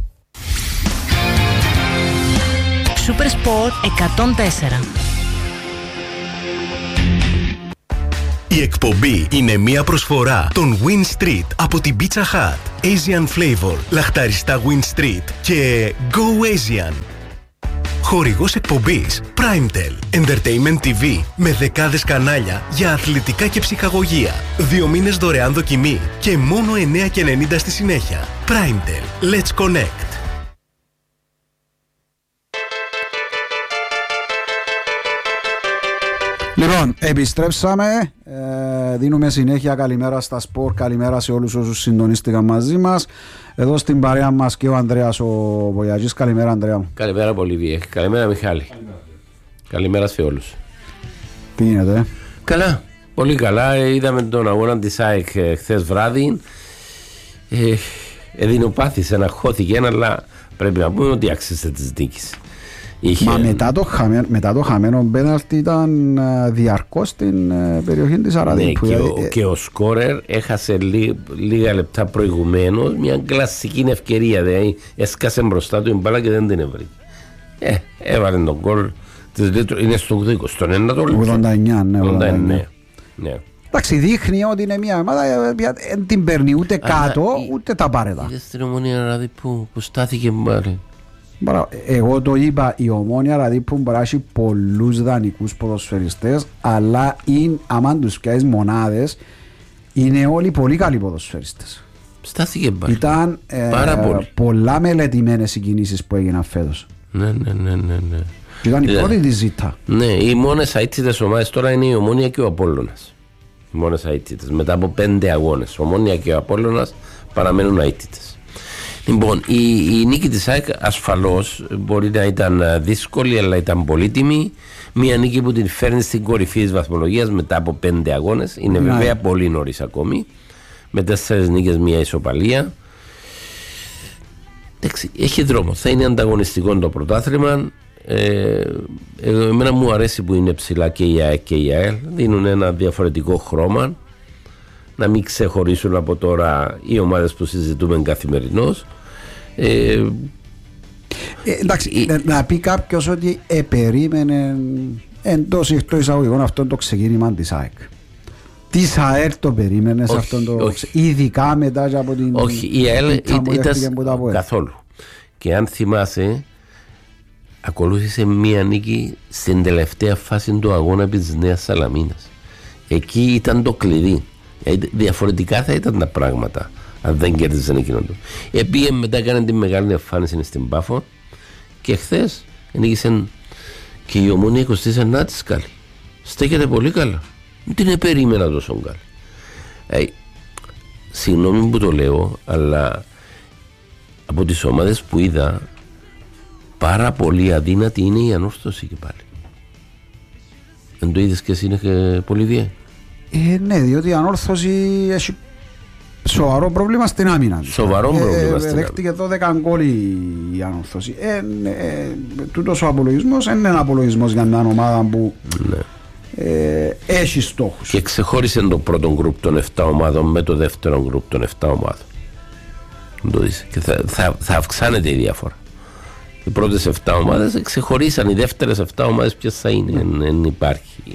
Super Sport 104. Η εκπομπή είναι μια προσφορά των Win Street από την Pizza Hut, Asian Flavor, λαχταριστά Win Street και Go Asian. Χορηγός εκπομπής Primetel Entertainment TV με δεκάδες κανάλια για αθλητικά και ψυχαγωγία. 2 μήνες δωρεάν δοκιμή και μόνο 9,90 στη συνέχεια. Primetel. Let's connect. Λοιπόν, επιστρέψαμε. Δίνουμε συνέχεια. Καλημέρα στα σπορ. Καλημέρα σε όλους όσους συντονίστηκαν μαζί μας. Εδώ στην παρέα μας και ο Ανδρέας ο Βοιατζής. Καλημέρα, Ανδρέα μου. Καλημέρα πολύ, Βιέ. Καλημέρα, Μιχάλη. Καλημέρα σε όλους. Τι γίνεται? Καλά, πολύ καλά. Είδαμε τον αγώνα της ΑΕΚ χθες βράδυ. Εδεινοπάθησε, αναχώθηκε, αλλά πρέπει να πούμε ότι άξιζε της νίκης. Μα μετά το χαμένο πέναλτι ήταν διαρκώς στην περιοχή της Αραδίου. Ναι, και ο σκόρερ έχασε λίγα λεπτά προηγουμένως μια κλασική ευκαιρία. Δηλαδή έσκασε μπροστά του η μπάλα και δεν την έβρει. Έβαλε τον γκολ. Είναι στο 89. Ναι. Εντάξει, δείχνει ότι είναι μια ομάδα δεν την παίρνει ούτε κάτω ούτε τα πάρετα. Είδες την Ομόνια δηλαδή που στάθηκε πάλι. Εγώ το είπα, η Ομόνια δηλαδή που μπορεί να έχει πολλούς δανεικούς ποδοσφαιριστές, αλλά άμα τους πιάσεις μονάδες είναι όλοι πολύ καλοί ποδοσφαιριστές. Στάθηκε πάλι. Ήταν πολλά μελετημένες οι κινήσεις που έγιναν φέτος. Ναι. Ήταν η πρώτη της ζήτα. Ναι, οι μόνες αίτητες ομάδες τώρα είναι η Ομόνια και ο Απόλλωνας. Οι μόνες αίτητες μετά από 5 αγώνες. Ο Ομόνια και ο Απόλλωνας παραμένουν αίτητες. Λοιπόν, η νίκη της ΑΕΚ ασφαλώς μπορεί να ήταν δύσκολη, αλλά ήταν πολύτιμη. Μια νίκη που την φέρνει στην κορυφή της βαθμολογίας μετά από 5 αγώνες. Είναι βέβαια πολύ νωρίς ακόμη. Με 4 νίκες, μια ισοπαλία. Εντάξει, έχει δρόμο. Θα είναι ανταγωνιστικό το πρωτάθλημα. Εμένα μου αρέσει που είναι ψηλά και η ΑΕΚ και η ΑΕΛ. Δίνουν ένα διαφορετικό χρώμα. Να μην ξεχωρίσουν από τώρα οι ομάδες που συζητούμε καθημερινώς. Εντάξει, να πει κάποιος ότι περίμενε εντός εισαγωγικών αυτόν το ξεκίνημα της ΑΕΚ. Της ΑΕΛ το περίμενε σε αυτόν το ειδικά μετά από την... Όχι, η ΑΕΛ ήταν καθόλου. Και αν θυμάσαι, ακολούθησε μία νίκη στην τελευταία φάση του αγώνα επί της Νέας Σαλαμίνας. Εκεί ήταν το κλειδί. Διαφορετικά θα ήταν τα πράγματα αν δεν κέρδιζαν εκείνον του. Επήγε μετά, έκανε τη μεγάλη εμφάνιση στην Πάφο και χθες νίκησε και η Ομόνια 29 της καλή. Στέκεται πολύ καλά. Δεν την περίμενα τόσο καλή. Συγγνώμη που το λέω, αλλά από τις ομάδες που είδα πάρα πολύ αδύνατη είναι η Ανόρθωση και πάλι. Δεν το είδες και εσύ, είναι πολύ βία. Ναι, διότι η Ανόρθωση έχει σοβαρό πρόβλημα στην άμυνα. Σοβαρό πρόβλημα στην άμυνα. Δέχτηκε 12 γκολ η Ανόρθωση. Τούτος ο απολογισμός είναι ένα απολογισμός για μια ομάδα που έχει στόχους. Και ξεχώρισε το πρώτο γκρουπ των 7 ομάδων με το δεύτερο γκρουπ των 7 ομάδων. Το δεις. Και θα αυξάνεται η διαφορά. Οι πρώτες 7 ομάδες ξεχωρίσαν, οι δεύτερες 7 ομάδες ποιες θα είναι. Δεν υπάρχει.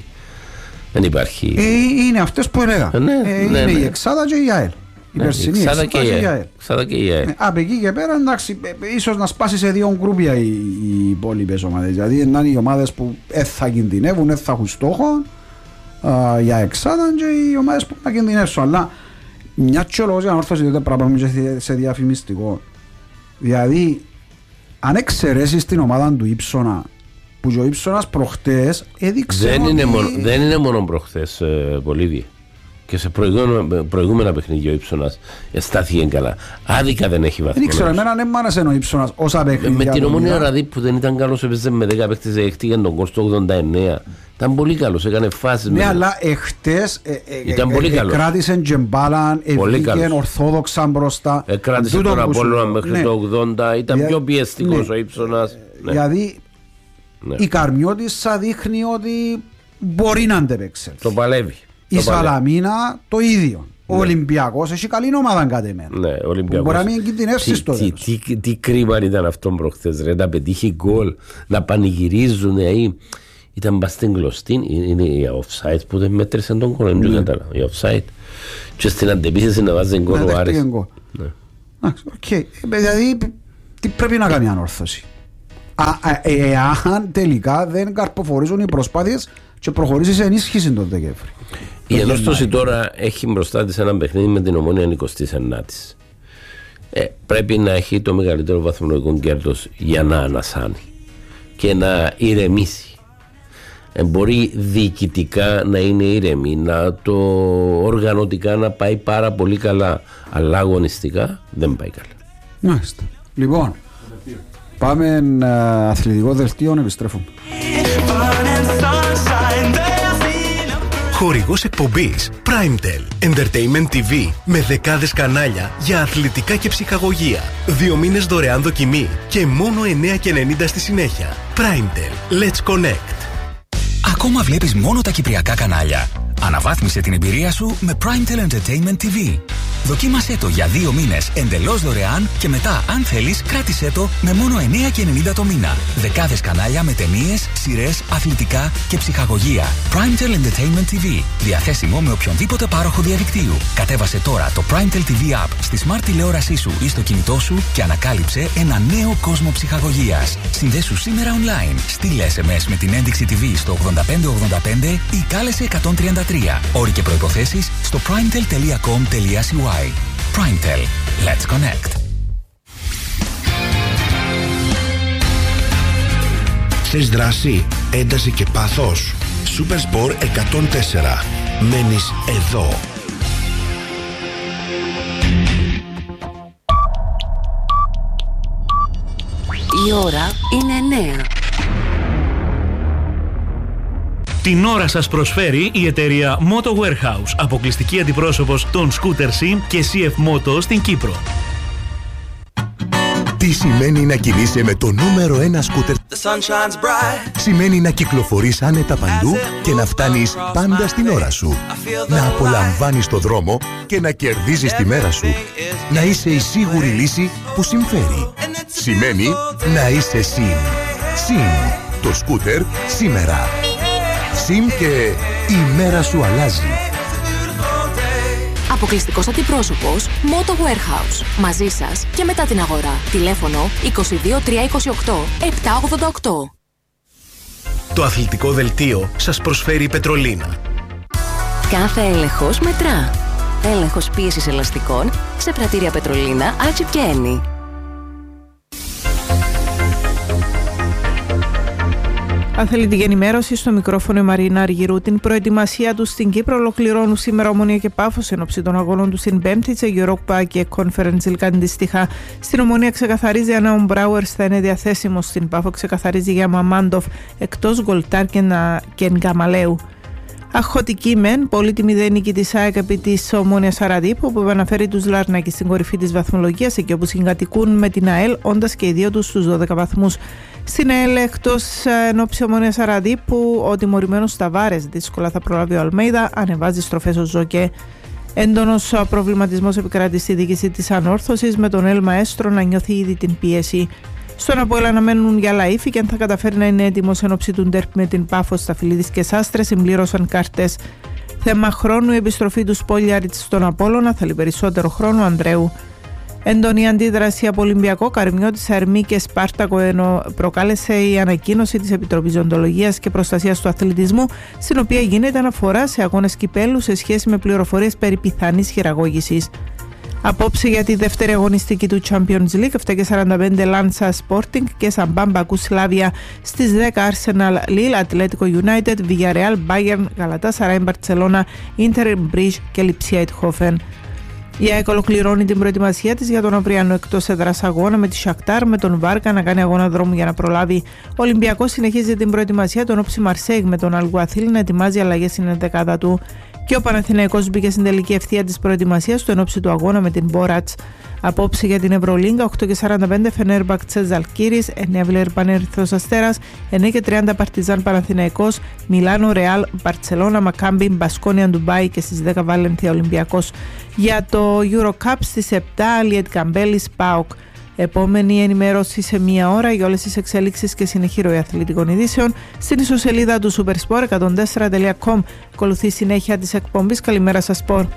Είναι αυτές που έλεγα. Είναι η Εξάδα και η ΑΕΛ. Η περσινή Εξάδα και η ΑΕΛ. Από εκεί και πέρα, εντάξει, ίσως να σπάσει σε 2 γκρούπια οι υπόλοιπες ομάδες. Δηλαδή είναι οι ομάδες που θα κινδυνεύουν, θα έχουν στόχο για Εξάδα και οι ομάδες που θα κινδυνεύσουν. Αλλά μια και ο λόγος για να όρθωση δεν πρέπει να πάμε σε διαφημιστικό. Δηλαδή, αν εξαιρέσεις την ομάδα του Ήψονα, που ο Ήψονας προχτές έδειξε δεν είναι μόνο προχτές, Πολύβη. Και σε προηγούμενα παιχνίδια ο Ύψωνας στάθηκε καλά. Άδικα δεν έχει βαθμό. Δεν ξέρω, εμένα δεν μ' άρεσε ο Ύψωνας όσα παιχνίδια. Με την Ομόνια Ραδί που δεν ήταν καλός, έπαιζε με 10 παίκτες, δέχτηκε τον κόλ στο 89. Ήταν πολύ καλός, έκανε φάσεις. Ναι, αλλά εχτες κράτησε και μπάλαν, ευήκε ορθόδοξα μπροστά. Κράτησε τον Απόλλωνα μέχρι το 80, ήταν πιο πιεστικός ο Ύψωνας. Δηλαδή η Καρμιώτισσα δείχνει ότι μπορεί να αντεπέξει. Το παλεύει. Η Σαλαμίνα το ίδιο. Ο Ολυμπιακός έχει καλή ομάδα κατά εμένα. Ναι, ο Ολυμπιακός. Μπορεί να μην κινδυνεύσει στο τέλος. Τι κρίμα ήταν αυτό προχθές, ρε, να πετύχει γκολ, να πανηγυρίζουν. Ήταν μπαστήν κλωστή. Είναι η offside που δεν μέτρησε τον γκολ. Η offside. Και στην αντεπίθεση να βάζει γκολ ο Άρης. Δηλαδή τι πρέπει να κάνει ανόρθωση. Εάν τελικά δεν καρποφορήσουν οι προσπάθειες και προχωρήσει σε ενίσχυση τον Δεκέμβρη. Η Ενόρθωση τώρα έχει μπροστά της ένα παιχνίδι με την Ομόνια 29ης. Πρέπει να έχει το μεγαλύτερο βαθμολογικό κέρδος για να ανασάνει και να ηρεμήσει. Μπορεί διοικητικά να είναι ήρεμη, να το οργανωτικά να πάει πάρα πολύ καλά, αλλά αγωνιστικά δεν πάει καλά. Μάλιστα. Λοιπόν, πάμε αθλητικό δελτίο, επιστρέφουμε. Χορηγός εκπομπής Primetel Entertainment TV με δεκάδες κανάλια για αθλητικά και ψυχαγωγία. 2 μήνες δωρεάν δοκιμή και μόνο 9,90 στη συνέχεια. Primetel. Let's connect. Ακόμα βλέπεις μόνο τα κυπριακά κανάλια? Αναβάθμισε την εμπειρία σου με Primetel Entertainment TV. Δοκίμασέ το για 2 μήνες εντελώς δωρεάν και μετά, αν θέλεις, κράτησέ το με μόνο 9,90 το μήνα. Δεκάδες κανάλια με ταινίες, σειρές, αθλητικά και ψυχαγωγία. Primetel Entertainment TV. Διαθέσιμο με οποιονδήποτε πάροχο διαδικτύου. Κατέβασε τώρα το Primetel TV App στη smart τηλεόρασή σου ή στο κινητό σου και ανακάλυψε ένα νέο κόσμο ψυχαγωγίας. Συνδέσου σήμερα online. Στείλε SMS με την ένδειξη TV στο 8585 ή κάλεσε 133. Όροι και προϋποθέσεις στο primetel.com.cy. Primetel. Let's connect. Θες δράση, ένταση και πάθος? Supersport 104. Μένεις εδώ. Η ώρα είναι 9. Την ώρα σας προσφέρει η εταιρεία Moto Warehouse, αποκλειστική αντιπρόσωπος των Scooter Sim και CF Moto στην Κύπρο. Τι σημαίνει να κινείσαι με το νούμερο 1 σκούτερ? Σημαίνει να κυκλοφορείς άνετα παντού και να φτάνεις πάντα στην ώρα σου. Να απολαμβάνεις το δρόμο και να κερδίζεις τη μέρα σου. Να είσαι η σίγουρη λύση που συμφέρει. Σημαίνει να είσαι Sim. Sim. Το σκούτερ σήμερα. Sim και η μέρα σου αλλάζει. Αποκλειστικός αντιπρόσωπος Moto Warehouse. Μαζί σας και μετά την αγορά. Τηλέφωνο 22 328 788. Το αθλητικό δελτίο σας προσφέρει η Πετρολίνα. Κάθε έλεγχος μετρά. Έλεγχος πίεσης ελαστικών σε πρατήρια Πετρολίνα, Άλτσιπ και Ένι. Αθλητική ενημέρωση στο μικρόφωνο η Μαρίνα Αργυρού. Την προετοιμασία του στην Κύπρο ολοκληρώνουν σήμερα Ομόνια και Πάφος εν ώψη των αγώνων του στην Πέμπτη σε Europa και Conference League. Αντίστοιχα, στην Ομόνια ξεκαθαρίζει αν ο Μπράουερς θα είναι διαθέσιμο. Στην Πάφο ξεκαθαρίζει για Μαμάντοφ εκτός Γκολτάρ και Γκαμαλέου. Αχωτική μεν, πολύτιμη δε νίκη της ΑΕΚ επί της Ομόνιας Αραδίπου που επαναφέρει τους Λάρνακη στην κορυφή της βαθμολογίας εκεί όπου συγκατοικούν με την ΑΕΛ όντας και οι δύο τους στους 12 βαθμούς. Στην ΑΕΛ εκτός ενόψει Ομόνιας Αραδίπου ο τιμωρημένος Ταβάρες δύσκολα θα προλάβει ο Αλμέιδα, ανεβάζει στροφές ο Ζόκε. Έντονος προβληματισμός επικρατεί στη διοίκηση της ανόρθωσης με τον Ελ Μαέστρο να νιώθει ήδη την πίεση. Στον Απόελ αναμένουν για λαΐφη και αν θα καταφέρει να είναι έτοιμος εν ώψη του ντέρπ με την Πάφο. Σταφυλίδης και Σάστρες συμπλήρωσαν κάρτες. Θέμα χρόνου η επιστροφή του Σπόλιαριτς στον Απόλλωνα, θέλει περισσότερο χρόνο Ανδρέου. Έντονη αντίδραση από Ολυμπιακό, Καρμιώτης, Αρμή και Σπάρτακο ενώ προκάλεσε η ανακοίνωση της Επιτροπής Οντολογίας και Προστασίας του Αθλητισμού, στην οποία γίνεται αναφορά σε αγώνες κυπέλου σε σχέση με πληροφορίες περί πιθανής χειραγώγησης. Απόψε για τη δεύτερη αγωνιστική του Champions League, 7:45 Λάνσα Sporting και Σαμπάμπα Κουσλάβια. Στις 10 Arsenal Lille, Atletico United, Villarreal Bayern, Galatasaray Barcelona, Inter Bruges και Lipsia Eindhoven. Η ΑΕΚ ολοκληρώνει την προετοιμασία της για τον αυριανό εκτός έδρας αγώνα με τη Σακτάρ, με τον Βάρκα να κάνει αγώνα δρόμου για να προλάβει. Ο Ολυμπιακός συνεχίζει την προετοιμασία των όψη Μαρσέιγ, με τον Αλγουαθίλ να ετοιμάζει αλλαγές στην ενδεκάδα του. Και ο Παναθηναϊκός μπήκε στην τελική ευθεία της προετοιμασίας του εν ώψη του αγώνα με την Μπόρατς. Απόψε για την Ευρωλίγκα, 8:45 Φενέρμπαχτσε Ζαλγκίρις, 9 Βιλερμπάν Ερυθρός Αστέρας, 9:30 Παρτιζάν Παναθηναϊκός, Μιλάνο Ρεάλ, Μπαρτσελώνα, Μακάμπι, Μπασκόνια Ντουμπάι και στις 10 Βαλένθια Ολυμπιακός. Για το Eurocup στις 7 Αλιέτ Καμπέλης ΠΑΟΚ. Επόμενη ενημέρωση σε μία ώρα για όλες τις εξελίξεις και συνεχή ροή αθλητικών ειδήσεων στην ιστοσελίδα του supersport104.com. Ακολουθεί συνέχεια της εκπομπής. Καλημέρα σας, Σπορ.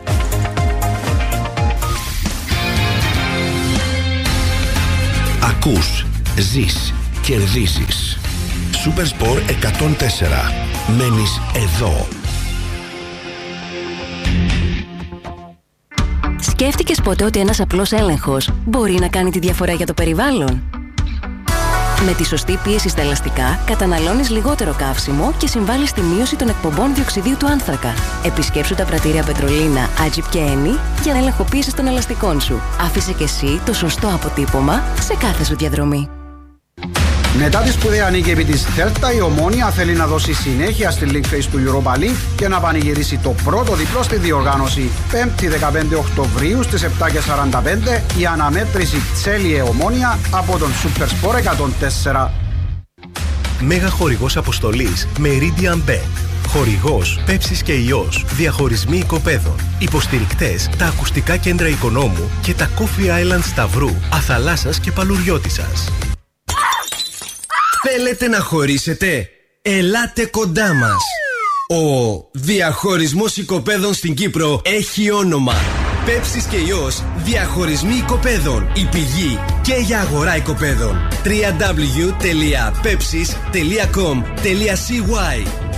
Ακούς, ζεις, κερδίζεις. Supersport 104. Μένεις εδώ. Σκέφτηκες ποτέ ότι ένας απλός έλεγχος μπορεί να κάνει τη διαφορά για το περιβάλλον? Με τη σωστή πίεση στα ελαστικά καταναλώνεις λιγότερο καύσιμο και συμβάλλεις στη μείωση των εκπομπών διοξιδίου του άνθρακα. Επισκέψου τα πρατήρια Πετρολίνα, Άτζιπ και Ένι για να ελεγχοποίησεις των ελαστικών σου. Άφησε και εσύ το σωστό αποτύπωμα σε κάθε σου διαδρομή. Μετά τη σπουδαία νίκη επί της Θέλτα, η Ομόνοια θέλει να δώσει συνέχεια στη League Phase του Europa League και να πανηγυρίσει το πρώτο διπλό στη διοργάνωση. 5η 15 Οκτωβρίου στις 7:45 η αναμέτρηση Τσέλιε Ομόνοια από τον Supersport 104. Μέγα χορηγός αποστολής Meridian Bet. Χορηγός Πέψης και Ιός. Διαχωρισμοί οικοπαίδων. Υποστηρικτές τα ακουστικά κέντρα Οικονόμου και τα Coffee Island Σταυρού, Αθαλάσσας και Παλουριώτισσας. Θέλετε να χωρίσετε? Ελάτε κοντά μας. Ο διαχωρισμός οικοπαίδων στην Κύπρο έχει όνομα. Πέψης και Ιός, διαχωρισμοί οικοπαίδων. Η πηγή και για αγορά οικοπαίδων. www.pepsis.com.cy